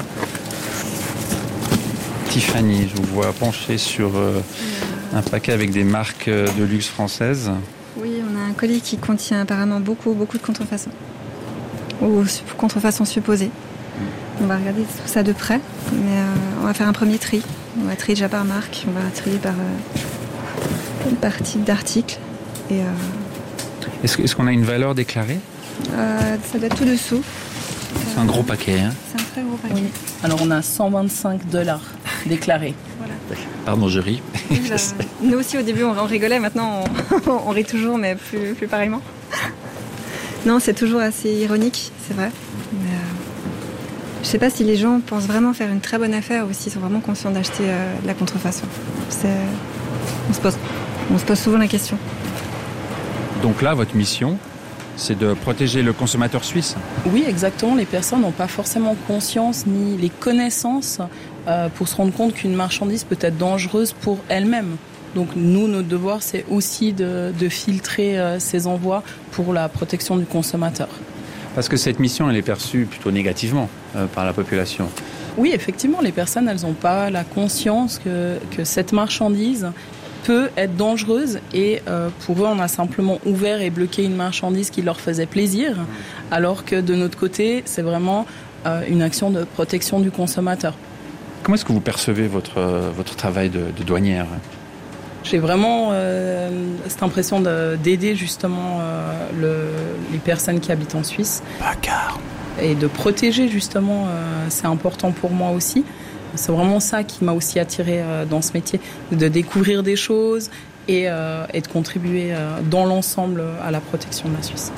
Tiffany, je vous vois pencher sur euh, un paquet avec des marques de luxe françaises. Oui, on a un colis qui contient apparemment beaucoup, beaucoup de contrefaçons. Ou contrefaçons supposées. On va regarder tout ça de près, mais euh, on va faire un premier tri. On va trier déjà par marque, on va trier par, euh, par type d'article. Et, euh... est-ce, est-ce qu'on a une valeur déclarée ? euh, Ça doit être tout dessous. C'est un gros paquet, hein ? C'est un très gros paquet. Oui. Alors on a cent vingt-cinq dollars déclarés. Voilà. Pardon, je ris. Oui, bah, nous aussi au début on, on rigolait, maintenant on, on rit toujours, mais plus, plus pareillement. Non, c'est toujours assez ironique, c'est vrai. Mais, euh, je sais pas si les gens pensent vraiment faire une très bonne affaire ou s'ils sont vraiment conscients d'acheter euh, de la contrefaçon. C'est... On se pose, on se pose souvent la question. Donc là, votre mission, c'est de protéger le consommateur suisse ? Oui, exactement. Les personnes n'ont pas forcément conscience ni les connaissances euh, pour se rendre compte qu'une marchandise peut être dangereuse pour elle-même. Donc nous, notre devoir, c'est aussi de, de filtrer euh, ces envois pour la protection du consommateur. Parce que cette mission, elle est perçue plutôt négativement euh, par la population. Oui, effectivement, les personnes, elles n'ont pas la conscience que, que cette marchandise peut être dangereuse et euh, pour eux on a simplement ouvert et bloqué une marchandise qui leur faisait plaisir, alors que de notre côté c'est vraiment euh, une action de protection du consommateur. Comment est-ce que vous percevez votre, euh, votre travail de, de douanière ? J'ai vraiment euh, cette impression de, d'aider justement euh, le, les personnes qui habitent en Suisse. Bagarre. Et de protéger justement, euh, c'est important pour moi aussi. C'est vraiment ça qui m'a aussi attirée dans ce métier, de découvrir des choses et, euh, et de contribuer euh, dans l'ensemble à la protection de la Suisse.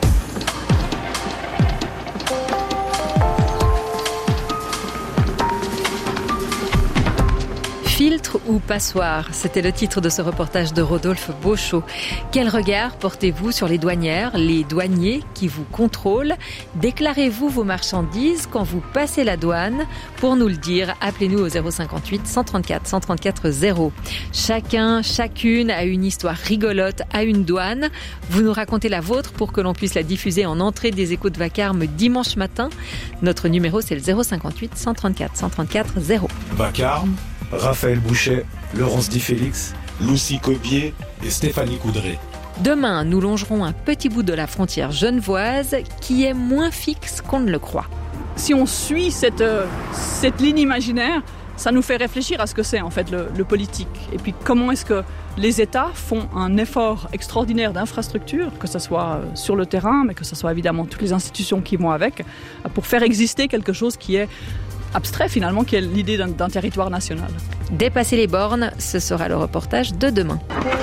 Filtre ou passoire, c'était le titre de ce reportage de Rodolphe Beauchot. Quel regard portez-vous sur les douanières, les douaniers qui vous contrôlent ? Déclarez-vous vos marchandises quand vous passez la douane ? Pour nous le dire, appelez-nous au zéro cinquante-huit cent trente-quatre cent trente-quatre zéro. Chacun, chacune a une histoire rigolote à une douane. Vous nous racontez la vôtre pour que l'on puisse la diffuser en entrée des Échos de Vacarme dimanche matin. Notre numéro, c'est le zéro cinquante-huit cent trente-quatre cent trente-quatre zéro. Vacarme, Raphaël Bouchet, Laurence Di Félix, Lucie Cobier et Stéphanie Coudray. Demain, nous longerons un petit bout de la frontière genevoise qui est moins fixe qu'on ne le croit. Si on suit cette, euh, cette ligne imaginaire, ça nous fait réfléchir à ce que c'est en fait le, le politique. Et puis comment est-ce que les États font un effort extraordinaire d'infrastructure, que ce soit sur le terrain, mais que ce soit évidemment toutes les institutions qui vont avec, pour faire exister quelque chose qui est abstrait finalement, qui est l'idée d'un, d'un territoire national. Dépasser les bornes, ce sera le reportage de demain.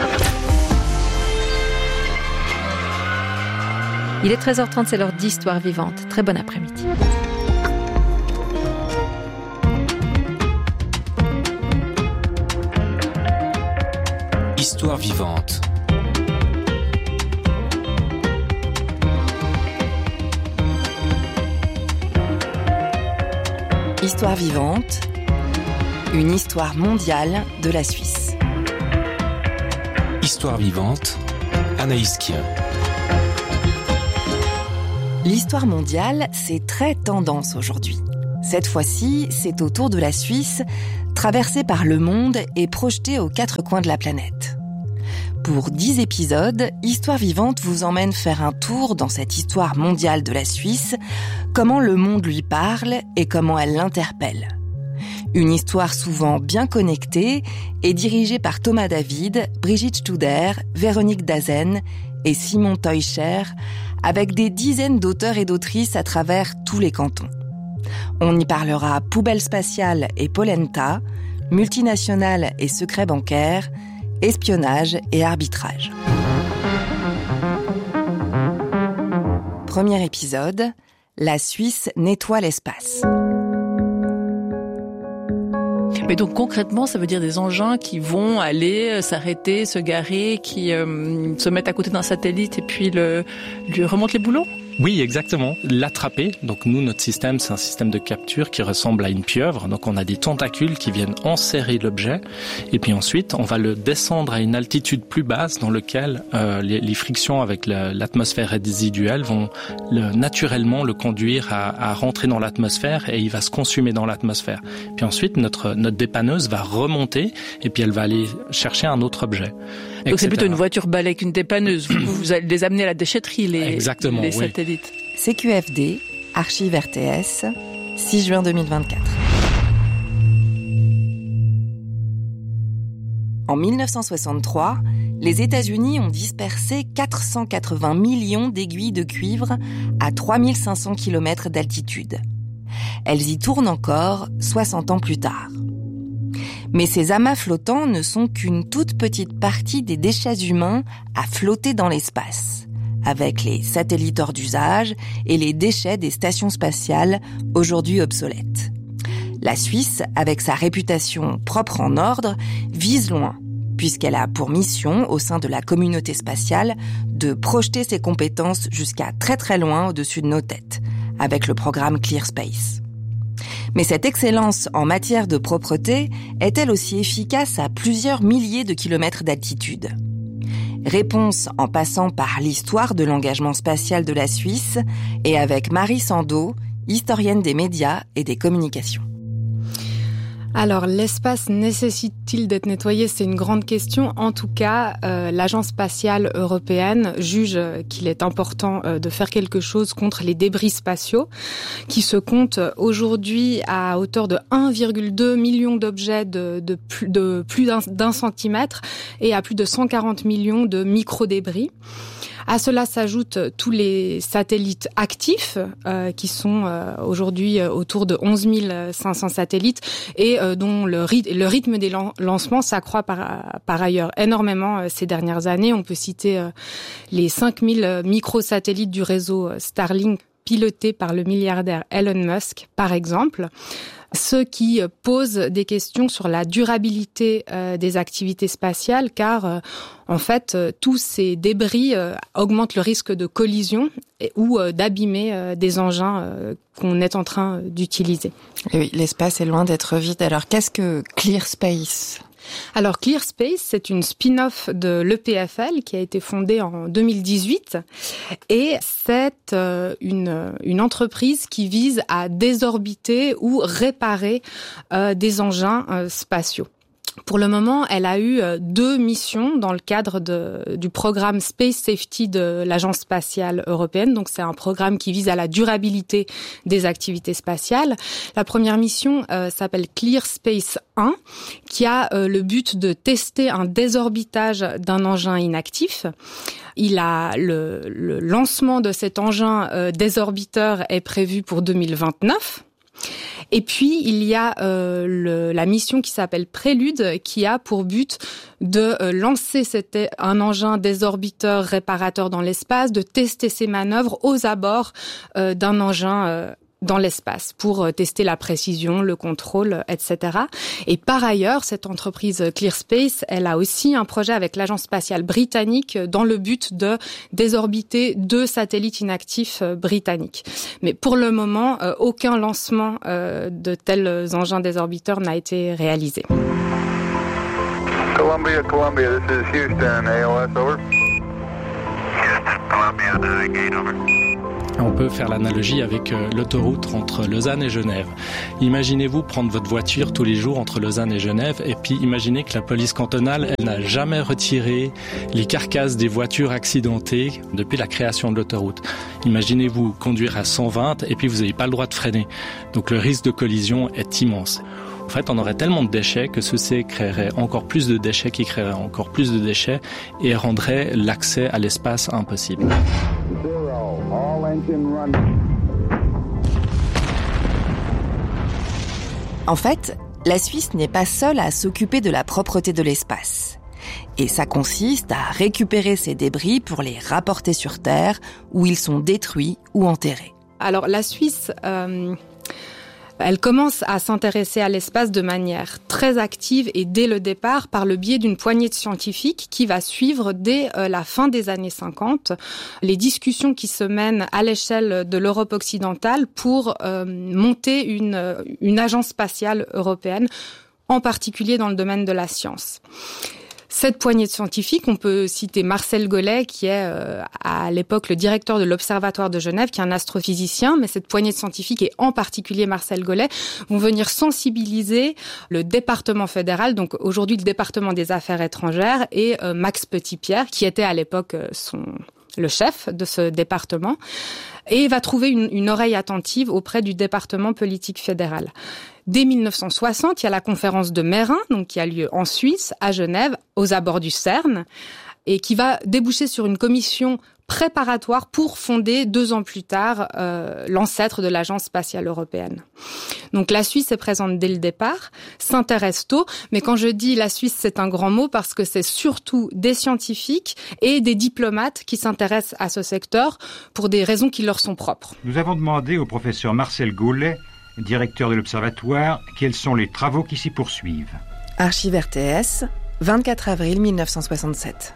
Il est treize heures trente, c'est l'heure d'Histoire vivante. Très bon après-midi. Histoire vivante. Histoire vivante, une histoire mondiale de la Suisse. Histoire vivante, Anaïs Kien. L'histoire mondiale, c'est très tendance aujourd'hui. Cette fois-ci, c'est au tour de la Suisse, traversée par le monde et projetée aux quatre coins de la planète. Pour dix épisodes, Histoire vivante vous emmène faire un tour dans cette histoire mondiale de la Suisse, comment le monde lui parle et comment elle l'interpelle. Une histoire souvent bien connectée et dirigée par Thomas David, Brigitte Studer, Véronique Dazen et Simon Teuscher, avec des dizaines d'auteurs et d'autrices à travers tous les cantons. On y parlera poubelle spatiale et polenta, multinationales et secrets bancaires, espionnage et arbitrage. Premier épisode, la Suisse nettoie l'espace. Mais donc concrètement, ça veut dire des engins qui vont aller s'arrêter, se garer, qui euh, se mettent à côté d'un satellite et puis le, lui remontent les boulots ? Oui, exactement. L'attraper. Donc nous, notre système, c'est un système de capture qui ressemble à une pieuvre. Donc on a des tentacules qui viennent enserrer l'objet. Et puis ensuite, on va le descendre à une altitude plus basse dans lequel euh, les, les frictions avec le, l'atmosphère résiduelle vont le, naturellement le conduire à, à rentrer dans l'atmosphère et il va se consumer dans l'atmosphère. Puis ensuite, notre, notre dépanneuse va remonter et puis elle va aller chercher un autre objet. Donc et cetera. C'est plutôt une voiture balai qu'une dépanneuse. Vous, vous allez les amener à la déchetterie, les, Exactement, les oui. satellites. C Q F D, Archives R T S, six juin deux mille vingt-quatre. En mille neuf cent soixante-trois, les États-Unis ont dispersé quatre cent quatre-vingts millions d'aiguilles de cuivre à trois mille cinq cents kilomètres d'altitude. Elles y tournent encore soixante ans plus tard. Mais ces amas flottants ne sont qu'une toute petite partie des déchets humains à flotter dans l'espace, avec les satellites hors d'usage et les déchets des stations spatiales aujourd'hui obsolètes. La Suisse, avec sa réputation propre en ordre, vise loin, puisqu'elle a pour mission, au sein de la communauté spatiale, de projeter ses compétences jusqu'à très très loin au-dessus de nos têtes, avec le programme Clear Space. Mais cette excellence en matière de propreté est-elle aussi efficace à plusieurs milliers de kilomètres d'altitude ? Réponse en passant par l'histoire de l'engagement spatial de la Suisse et avec Marie Sandeau, historienne des médias et des communications. Alors, l'espace nécessite-t-il d'être nettoyé ? C'est une grande question. En tout cas, euh, l'Agence spatiale européenne juge qu'il est important euh, de faire quelque chose contre les débris spatiaux, qui se comptent aujourd'hui à hauteur de un virgule deux million d'objets de, de, plus, de plus d'un, d'un centimètre et à plus de cent quarante millions de micro-débris. À cela s'ajoutent tous les satellites actifs, euh, qui sont euh, aujourd'hui autour de onze mille cinq cents satellites et euh, dont le, ry- le rythme des lan- lancements s'accroît par, par ailleurs énormément euh, ces dernières années. On peut citer euh, les cinq mille microsatellites du réseau Starlink pilotés par le milliardaire Elon Musk, par exemple. Ce qui pose des questions sur la durabilité euh, des activités spatiales, car euh, en fait, euh, tous ces débris euh, augmentent le risque de collision et, ou euh, d'abîmer euh, des engins euh, qu'on est en train d'utiliser. Et oui, l'espace est loin d'être vide. Alors, qu'est-ce que Clear Space ? Alors, Clear Space, c'est une spin-off de l'E P F L qui a été fondée en deux mille dix-huit et c'est euh, une, une entreprise qui vise à désorbiter ou réparer euh, des engins euh, spatiaux. Pour le moment, elle a eu deux missions dans le cadre de, du programme Space Safety de l'Agence spatiale européenne. Donc, c'est un programme qui vise à la durabilité des activités spatiales. La première mission euh, s'appelle Clear Space un, qui a euh, le but de tester un désorbitage d'un engin inactif. Il a le, le lancement de cet engin euh, désorbiteur est prévu pour deux mille vingt-neuf. Et puis, il y a euh, le, la mission qui s'appelle Prélude, qui a pour but de euh, lancer cet, un engin désorbiteur réparateur dans l'espace, de tester ses manœuvres aux abords euh, d'un engin euh, dans l'espace pour tester la précision, le contrôle, et cetera. Et par ailleurs, cette entreprise Clear Space, elle a aussi un projet avec l'Agence spatiale britannique dans le but de désorbiter deux satellites inactifs britanniques. Mais pour le moment, euh, aucun lancement euh, de tels engins désorbiteurs n'a été réalisé. Columbia, Columbia, this is Houston, A O S, over. Houston, Columbia, navigate, over. On peut faire l'analogie avec l'autoroute entre Lausanne et Genève. Imaginez-vous prendre votre voiture tous les jours entre Lausanne et Genève et puis imaginez que la police cantonale, elle n'a jamais retiré les carcasses des voitures accidentées depuis la création de l'autoroute. Imaginez-vous conduire à cent vingt et puis vous n'avez pas le droit de freiner. Donc le risque de collision est immense. En fait, on aurait tellement de déchets que ceci créerait encore plus de déchets qui créeraient encore plus de déchets et rendrait l'accès à l'espace impossible. En fait, la Suisse n'est pas seule à s'occuper de la propreté de l'espace. Et ça consiste à récupérer ces débris pour les rapporter sur Terre, où ils sont détruits ou enterrés. Alors la Suisse... Euh... Elle commence à s'intéresser à l'espace de manière très active et dès le départ par le biais d'une poignée de scientifiques qui va suivre dès la fin des années cinquante les discussions qui se mènent à l'échelle de l'Europe occidentale pour euh, monter une, une agence spatiale européenne, en particulier dans le domaine de la science. Cette poignée de scientifiques, on peut citer Marcel Golay, qui est euh, à l'époque le directeur de l'Observatoire de Genève, qui est un astrophysicien, mais cette poignée de scientifiques, et en particulier Marcel Golay, vont venir sensibiliser le département fédéral, donc aujourd'hui le département des Affaires étrangères, et euh, Max Petitpierre, qui était à l'époque euh, son... le chef de ce département, et va trouver une, une oreille attentive auprès du département politique fédéral. Dès mille neuf cent soixante, il y a la conférence de Meyrin, donc qui a lieu en Suisse, à Genève, aux abords du CERN, et qui va déboucher sur une commission préparatoire pour fonder deux ans plus tard euh, l'ancêtre de l'Agence spatiale européenne. Donc la Suisse est présente dès le départ, s'intéresse tôt, mais quand je dis la Suisse, c'est un grand mot parce que c'est surtout des scientifiques et des diplomates qui s'intéressent à ce secteur pour des raisons qui leur sont propres. Nous avons demandé au professeur Marcel Golay, directeur de l'Observatoire, quels sont les travaux qui s'y poursuivent. Archives R T S, vingt-quatre avril mille neuf cent soixante-sept.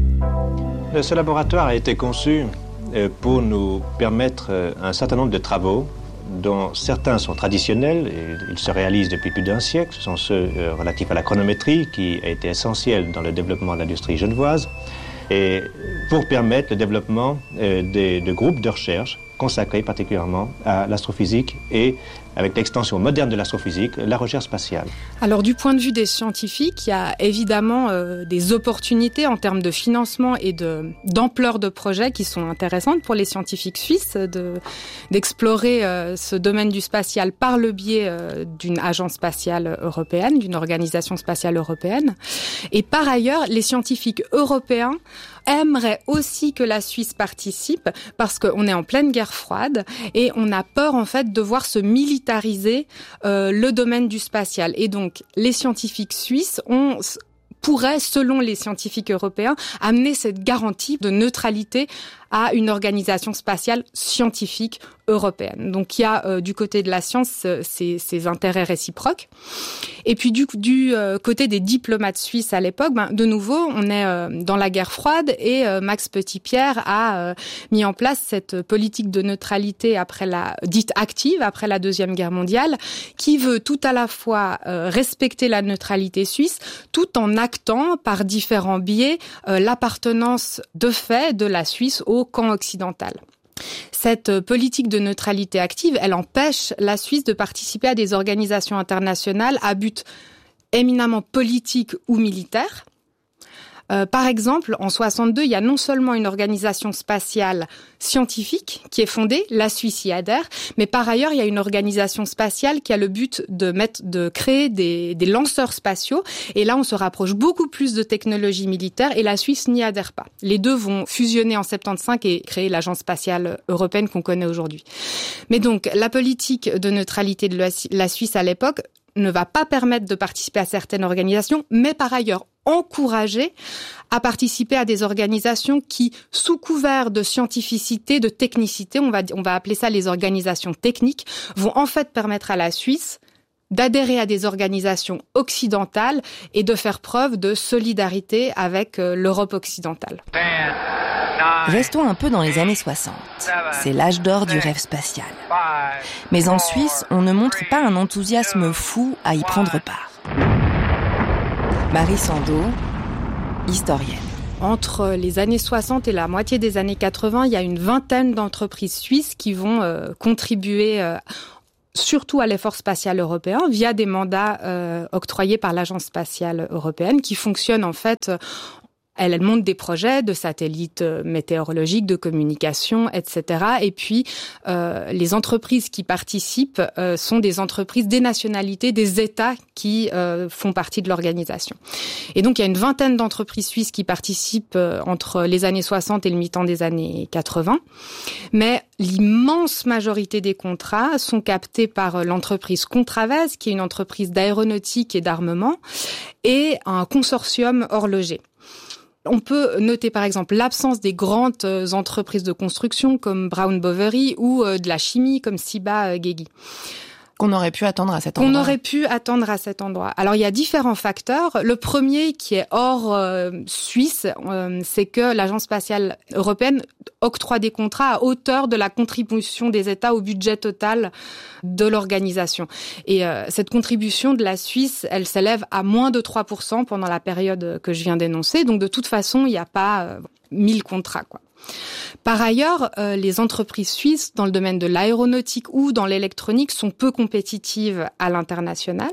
Ce laboratoire a été conçu pour nous permettre un certain nombre de travaux dont certains sont traditionnels et ils se réalisent depuis plus d'un siècle. Ce sont ceux relatifs à la chronométrie qui a été essentielle dans le développement de l'industrie genevoise et pour permettre le développement de, de groupes de recherche consacrés particulièrement à l'astrophysique et, avec l'extension moderne de l'astrophysique, la recherche spatiale. Alors du point de vue des scientifiques, il y a évidemment euh, des opportunités en termes de financement et de, d'ampleur de projets qui sont intéressantes pour les scientifiques suisses de, d'explorer euh, ce domaine du spatial par le biais euh, d'une agence spatiale européenne, d'une organisation spatiale européenne. Et par ailleurs, les scientifiques européens aimeraient aussi que la Suisse participe parce qu'on est en pleine guerre froide et on a peur en fait de voir se militariser euh, le domaine du spatial. Et donc les scientifiques suisses ont pourraient, selon les scientifiques européens, amener cette garantie de neutralité à une organisation spatiale scientifique européenne. Donc il y a euh, du côté de la science euh, ces, ces intérêts réciproques. Et puis du, du euh, côté des diplomates suisses à l'époque, ben, de nouveau, on est euh, dans la guerre froide et euh, Max Petitpierre a euh, mis en place cette politique de neutralité après la dite active, après la Deuxième Guerre mondiale, qui veut tout à la fois euh, respecter la neutralité suisse, tout en actant par différents biais euh, l'appartenance de fait de la Suisse au camp occidental. Cette politique de neutralité active, elle empêche la Suisse de participer à des organisations internationales à but éminemment politique ou militaire. Euh, par exemple, en soixante-deux, il y a non seulement une organisation spatiale scientifique qui est fondée, la Suisse y adhère, mais par ailleurs, il y a une organisation spatiale qui a le but de mettre, de créer des, des lanceurs spatiaux. Et là, on se rapproche beaucoup plus de technologies militaires et la Suisse n'y adhère pas. Les deux vont fusionner en soixante-quinze et créer l'agence spatiale européenne qu'on connaît aujourd'hui. Mais donc, la politique de neutralité de la Suisse à l'époque ne va pas permettre de participer à certaines organisations, mais par ailleurs encourager à participer à des organisations qui, sous couvert de scientificité, de technicité, on va, on va appeler ça les organisations techniques, vont en fait permettre à la Suisse d'adhérer à des organisations occidentales et de faire preuve de solidarité avec l'Europe occidentale. Restons un peu dans les années soixante. C'est l'âge d'or du rêve spatial. Mais en Suisse, on ne montre pas un enthousiasme fou à y prendre part. Marie Sando, historienne. Entre les années soixante et la moitié des années quatre-vingts, il y a une vingtaine d'entreprises suisses qui vont euh, contribuer euh, surtout à l'effort spatial européen via des mandats euh, octroyés par l'Agence spatiale européenne qui fonctionnent en fait... Euh, Elle, elle monte des projets de satellites météorologiques, de communication, et cetera. Et puis, euh, les entreprises qui participent euh, sont des entreprises des nationalités, des États qui euh, font partie de l'organisation. Et donc, il y a une vingtaine d'entreprises suisses qui participent euh, entre les années soixante et le mi-temps des années quatre-vingts. Mais l'immense majorité des contrats sont captés par l'entreprise Contraves, qui est une entreprise d'aéronautique et d'armement, et un consortium horloger. On peut noter par exemple l'absence des grandes entreprises de construction comme Brown Boveri ou de la chimie comme Ciba Geigy. Qu'on aurait pu attendre à cet endroit. Qu'on aurait pu attendre à cet endroit. Alors, il y a différents facteurs. Le premier, qui est hors euh, Suisse, euh, c'est que l'Agence spatiale européenne octroie des contrats à hauteur de la contribution des États au budget total de l'organisation. Et euh, cette contribution de la Suisse, elle s'élève à moins de trois pour cent pendant la période que je viens d'énoncer. Donc, de toute façon, il n'y a pas euh, mille contrats, quoi. Par ailleurs, euh, les entreprises suisses dans le domaine de l'aéronautique ou dans l'électronique sont peu compétitives à l'international.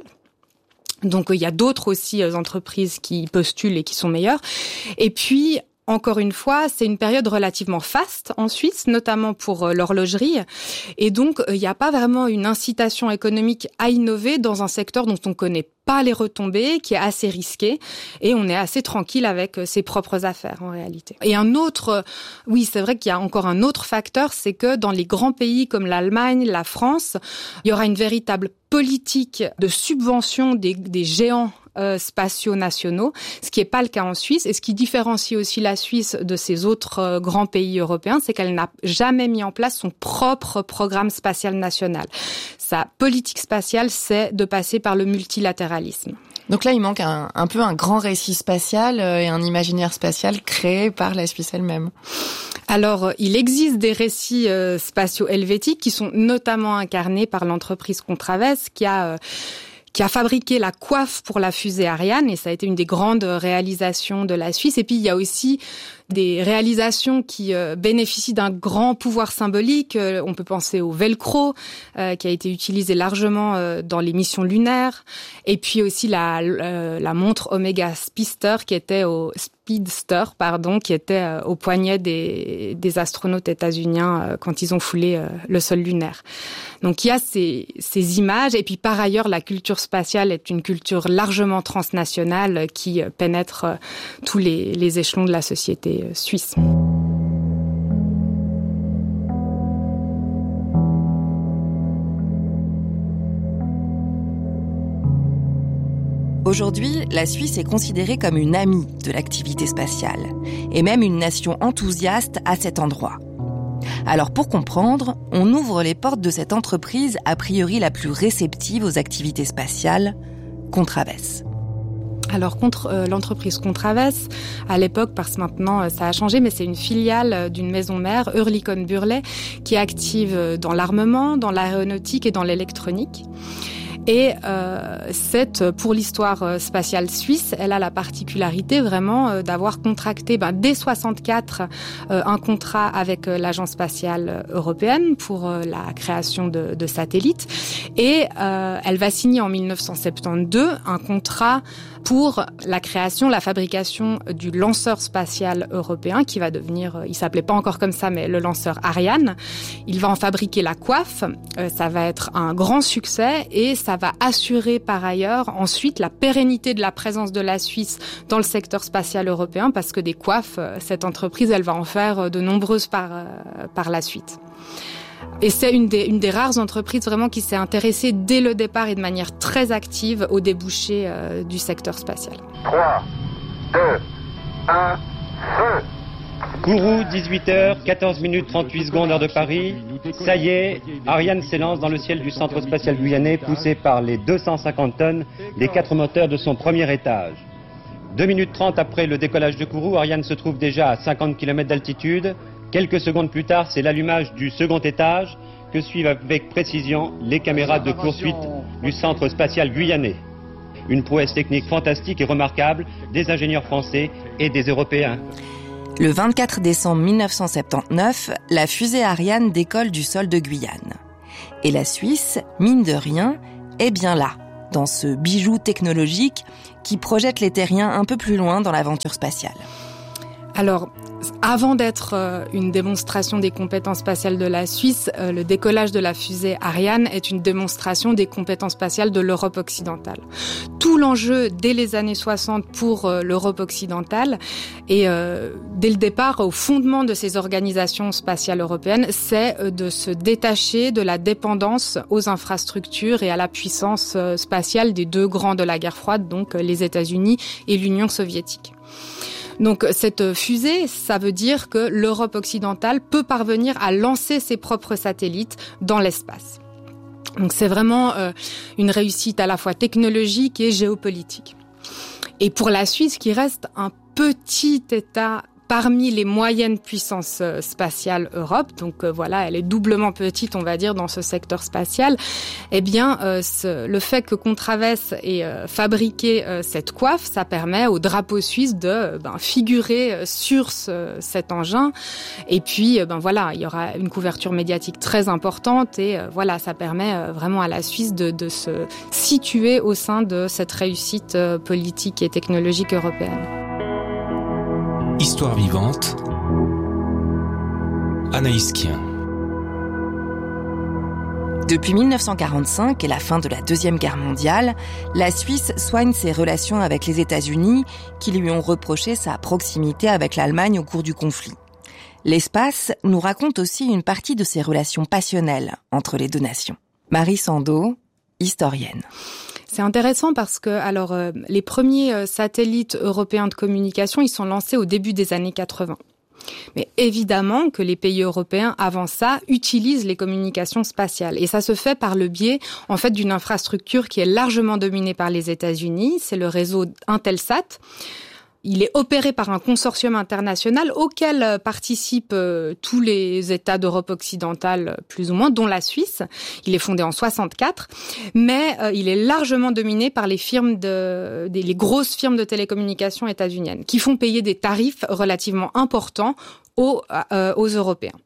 Donc, il y a d'autres aussi euh, entreprises qui postulent et qui sont meilleures. Et puis, encore une fois, c'est une période relativement faste en Suisse, notamment pour euh, l'horlogerie. Et donc, il euh, n'y a pas vraiment une incitation économique à innover dans un secteur dont on connaît pas les retombées, qui est assez risqué, et on est assez tranquille avec ses propres affaires en réalité. Et un autre, oui, c'est vrai qu'il y a encore un autre facteur, c'est que dans les grands pays comme l'Allemagne, la France, il y aura une véritable politique de subvention des, des géants euh, spatiaux nationaux, ce qui n'est pas le cas en Suisse, et ce qui différencie aussi la Suisse de ces autres euh, grands pays européens, c'est qu'elle n'a jamais mis en place son propre programme spatial national. Sa politique spatiale, c'est de passer par le multilatéralisme. Donc là, il manque un, un peu un grand récit spatial et un imaginaire spatial créé par la Suisse elle-même. Alors, il existe des récits euh, spatiaux helvétiques qui sont notamment incarnés par l'entreprise Contraves qui a... Euh, qui a fabriqué la coiffe pour la fusée Ariane, et ça a été une des grandes réalisations de la Suisse. Et puis, il y a aussi des réalisations qui euh, bénéficient d'un grand pouvoir symbolique. Euh, on peut penser au Velcro, euh, qui a été utilisé largement euh, dans les missions lunaires. Et puis aussi la, euh, la montre Omega Speedster, qui était au Speedster, pardon, qui était euh, au poignet des, des astronautes états-uniens euh, quand ils ont foulé euh, le sol lunaire. Donc il y a ces, ces images. Et puis par ailleurs, la culture spatiale est une culture largement transnationale qui euh, pénètre euh, tous les, les échelons de la société suisse. Aujourd'hui, la Suisse est considérée comme une amie de l'activité spatiale, et même une nation enthousiaste à cet endroit. Alors pour comprendre, on ouvre les portes de cette entreprise a priori la plus réceptive aux activités spatiales, Contraves. Alors contre euh, l'entreprise Contraves, à l'époque, parce que maintenant euh, ça a changé, mais c'est une filiale euh, d'une maison mère, Oerlikon Burlet, qui est active euh, dans l'armement, dans l'aéronautique et dans l'électronique. Et euh, c'est, pour l'histoire spatiale suisse, elle a la particularité vraiment euh, d'avoir contracté ben, dès soixante-quatre euh, un contrat avec euh, l'Agence spatiale européenne pour euh, la création de, de satellites. Et euh, elle va signer en mille neuf cent soixante-douze un contrat pour la création, la fabrication du lanceur spatial européen qui va devenir, il s'appelait pas encore comme ça, mais le lanceur Ariane. Il va en fabriquer la coiffe, euh, ça va être un grand succès et ça va assurer par ailleurs ensuite la pérennité de la présence de la Suisse dans le secteur spatial européen parce que des coiffes, cette entreprise, elle va en faire de nombreuses par, euh, par la suite. Et c'est une des, une des rares entreprises vraiment qui s'est intéressée dès le départ et de manière très active aux débouchés euh, du secteur spatial. trois, deux, un, feu! Kourou, dix-huit heures, quatorze minutes trente-huit secondes heure de Paris. Ça y est, Ariane s'élance dans le ciel du centre spatial guyanais poussé par les deux cent cinquante tonnes des quatre moteurs de son premier étage. deux minutes trente après le décollage de Kourou, Ariane se trouve déjà à cinquante kilomètres d'altitude. Quelques secondes plus tard, c'est l'allumage du second étage que suivent avec précision les caméras de poursuite du centre spatial guyanais. Une prouesse technique fantastique et remarquable des ingénieurs français et des Européens. Le vingt-quatre décembre mille neuf cent soixante-dix-neuf, la fusée Ariane décolle du sol de Guyane. Et la Suisse, mine de rien, est bien là, dans ce bijou technologique qui projette les terriens un peu plus loin dans l'aventure spatiale. Alors, avant d'être euh, une démonstration des compétences spatiales de la Suisse, euh, le décollage de la fusée Ariane est une démonstration des compétences spatiales de l'Europe occidentale. Tout l'enjeu dès les années soixante pour euh, l'Europe occidentale et euh, dès le départ au fondement de ces organisations spatiales européennes, c'est euh, de se détacher de la dépendance aux infrastructures et à la puissance euh, spatiale des deux grands de la guerre froide, donc euh, les États-Unis et l'Union soviétique. Donc cette fusée, ça veut dire que l'Europe occidentale peut parvenir à lancer ses propres satellites dans l'espace. Donc c'est vraiment euh, une réussite à la fois technologique et géopolitique. Et pour la Suisse, qui reste un petit État parmi les moyennes puissances spatiales Europe, donc euh, voilà, elle est doublement petite, on va dire, dans ce secteur spatial, eh bien, euh, ce, le fait que Contraves ait euh, fabriqué euh, cette coiffe, ça permet au drapeau suisse de euh, ben, figurer euh, sur ce, cet engin. Et puis, euh, ben voilà, il y aura une couverture médiatique très importante et euh, voilà, ça permet euh, vraiment à la Suisse de, de se situer au sein de cette réussite euh, politique et technologique européenne. Histoire vivante, Anaïs Kien. Depuis mille neuf cent quarante-cinq et la fin de la Deuxième Guerre mondiale, la Suisse soigne ses relations avec les États-Unis qui lui ont reproché sa proximité avec l'Allemagne au cours du conflit. L'espace nous raconte aussi une partie de ses relations passionnelles entre les deux nations. Marie Sando, historienne. C'est intéressant parce que alors euh, les premiers euh, satellites européens de communication, ils sont lancés au début des années quatre-vingts. Mais évidemment que les pays européens, avant ça, utilisent les communications spatiales. Et ça se fait par le biais, en fait, d'une infrastructure qui est largement dominée par les États-Unis. C'est le réseau Intelsat. Il est opéré par un consortium international auquel participent euh, tous les États d'Europe occidentale, plus ou moins, dont la Suisse. Il est fondé en soixante-quatre, mais euh, il est largement dominé par les firmes de, des, les grosses firmes de télécommunications états-uniennes, qui font payer des tarifs relativement importants aux, euh, aux Européens.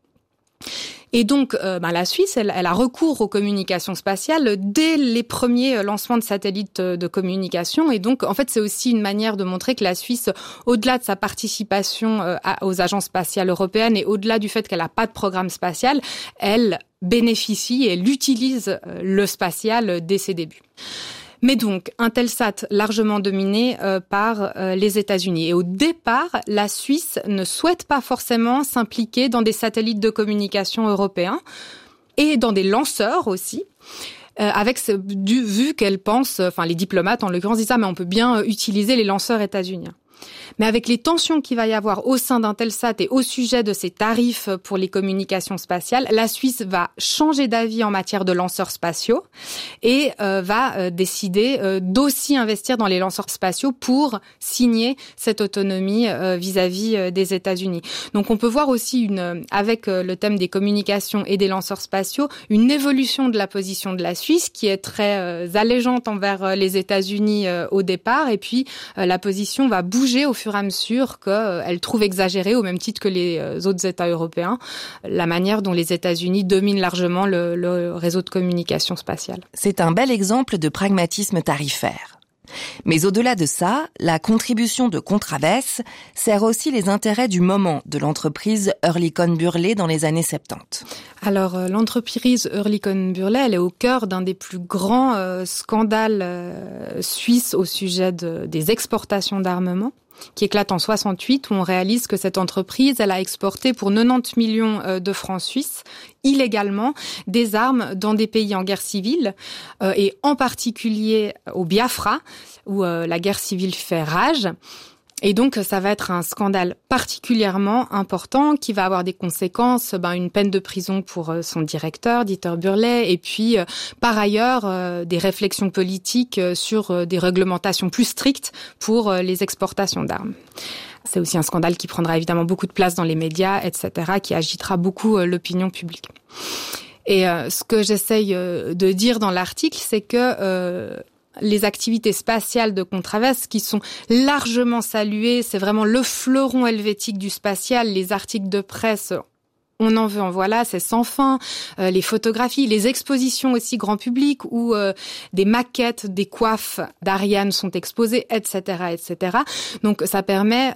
Et donc, euh, bah, la Suisse, elle, elle a recours aux communications spatiales dès les premiers lancements de satellites de communication. Et donc, en fait, c'est aussi une manière de montrer que la Suisse, au-delà de sa participation euh, à, aux agences spatiales européennes et au-delà du fait qu'elle n'a pas de programme spatial, elle bénéficie et elle utilise euh, le spatial dès ses débuts. Mais donc, Intelsat largement dominé euh, par euh, les États-Unis. Et au départ, la Suisse ne souhaite pas forcément s'impliquer dans des satellites de communication européens et dans des lanceurs aussi. Euh, avec ce, du, vu qu'elle pense, enfin les diplomates en l'occurrence disent ça, mais on peut bien euh, utiliser les lanceurs états-uniens. Mais avec les tensions qu'il va y avoir au sein d'Intelsat et au sujet de ces tarifs pour les communications spatiales, la Suisse va changer d'avis en matière de lanceurs spatiaux et euh, va euh, décider euh, d'aussi investir dans les lanceurs spatiaux pour signer cette autonomie euh, vis-à-vis euh, des États-Unis. Donc on peut voir aussi, une, avec euh, le thème des communications et des lanceurs spatiaux, une évolution de la position de la Suisse qui est très euh, allégeante envers euh, les États-Unis euh, au départ, et puis euh, la position va bouger au fur et à mesure qu'elle trouve exagérée, au même titre que les autres États européens, la manière dont les États-Unis dominent largement le, le réseau de communication spatiale. C'est un bel exemple de pragmatisme tarifaire. Mais au-delà de ça, la contribution de Contraves sert aussi les intérêts du moment de l'entreprise Oerlikon Burlet dans les années soixante-dix. Alors, euh, l'entreprise Oerlikon Burlet, elle est au cœur d'un des plus grands euh, scandales euh, suisses au sujet de, des exportations d'armement, qui éclate en soixante-huit, où on réalise que cette entreprise, elle a exporté pour quatre-vingt-dix millions de francs suisses, illégalement, des armes dans des pays en guerre civile, euh, et en particulier au Biafra, où euh, la guerre civile fait rage. Et donc, ça va être un scandale particulièrement important qui va avoir des conséquences, ben, une peine de prison pour son directeur, Dieter Burlet, et puis, euh, par ailleurs, euh, des réflexions politiques euh, sur euh, des réglementations plus strictes pour euh, les exportations d'armes. C'est aussi un scandale qui prendra évidemment beaucoup de place dans les médias, et cetera, qui agitera beaucoup euh, l'opinion publique. Et euh, ce que j'essaye euh, de dire dans l'article, c'est que... Euh, les activités spatiales de Contravest qui sont largement saluées. C'est vraiment le fleuron helvétique du spatial. Les articles de presse, on en veut, en voilà, c'est sans fin. Euh, les photographies, les expositions aussi grand public où euh, des maquettes, des coiffes d'Ariane sont exposées, et cetera, et cetera. Donc ça permet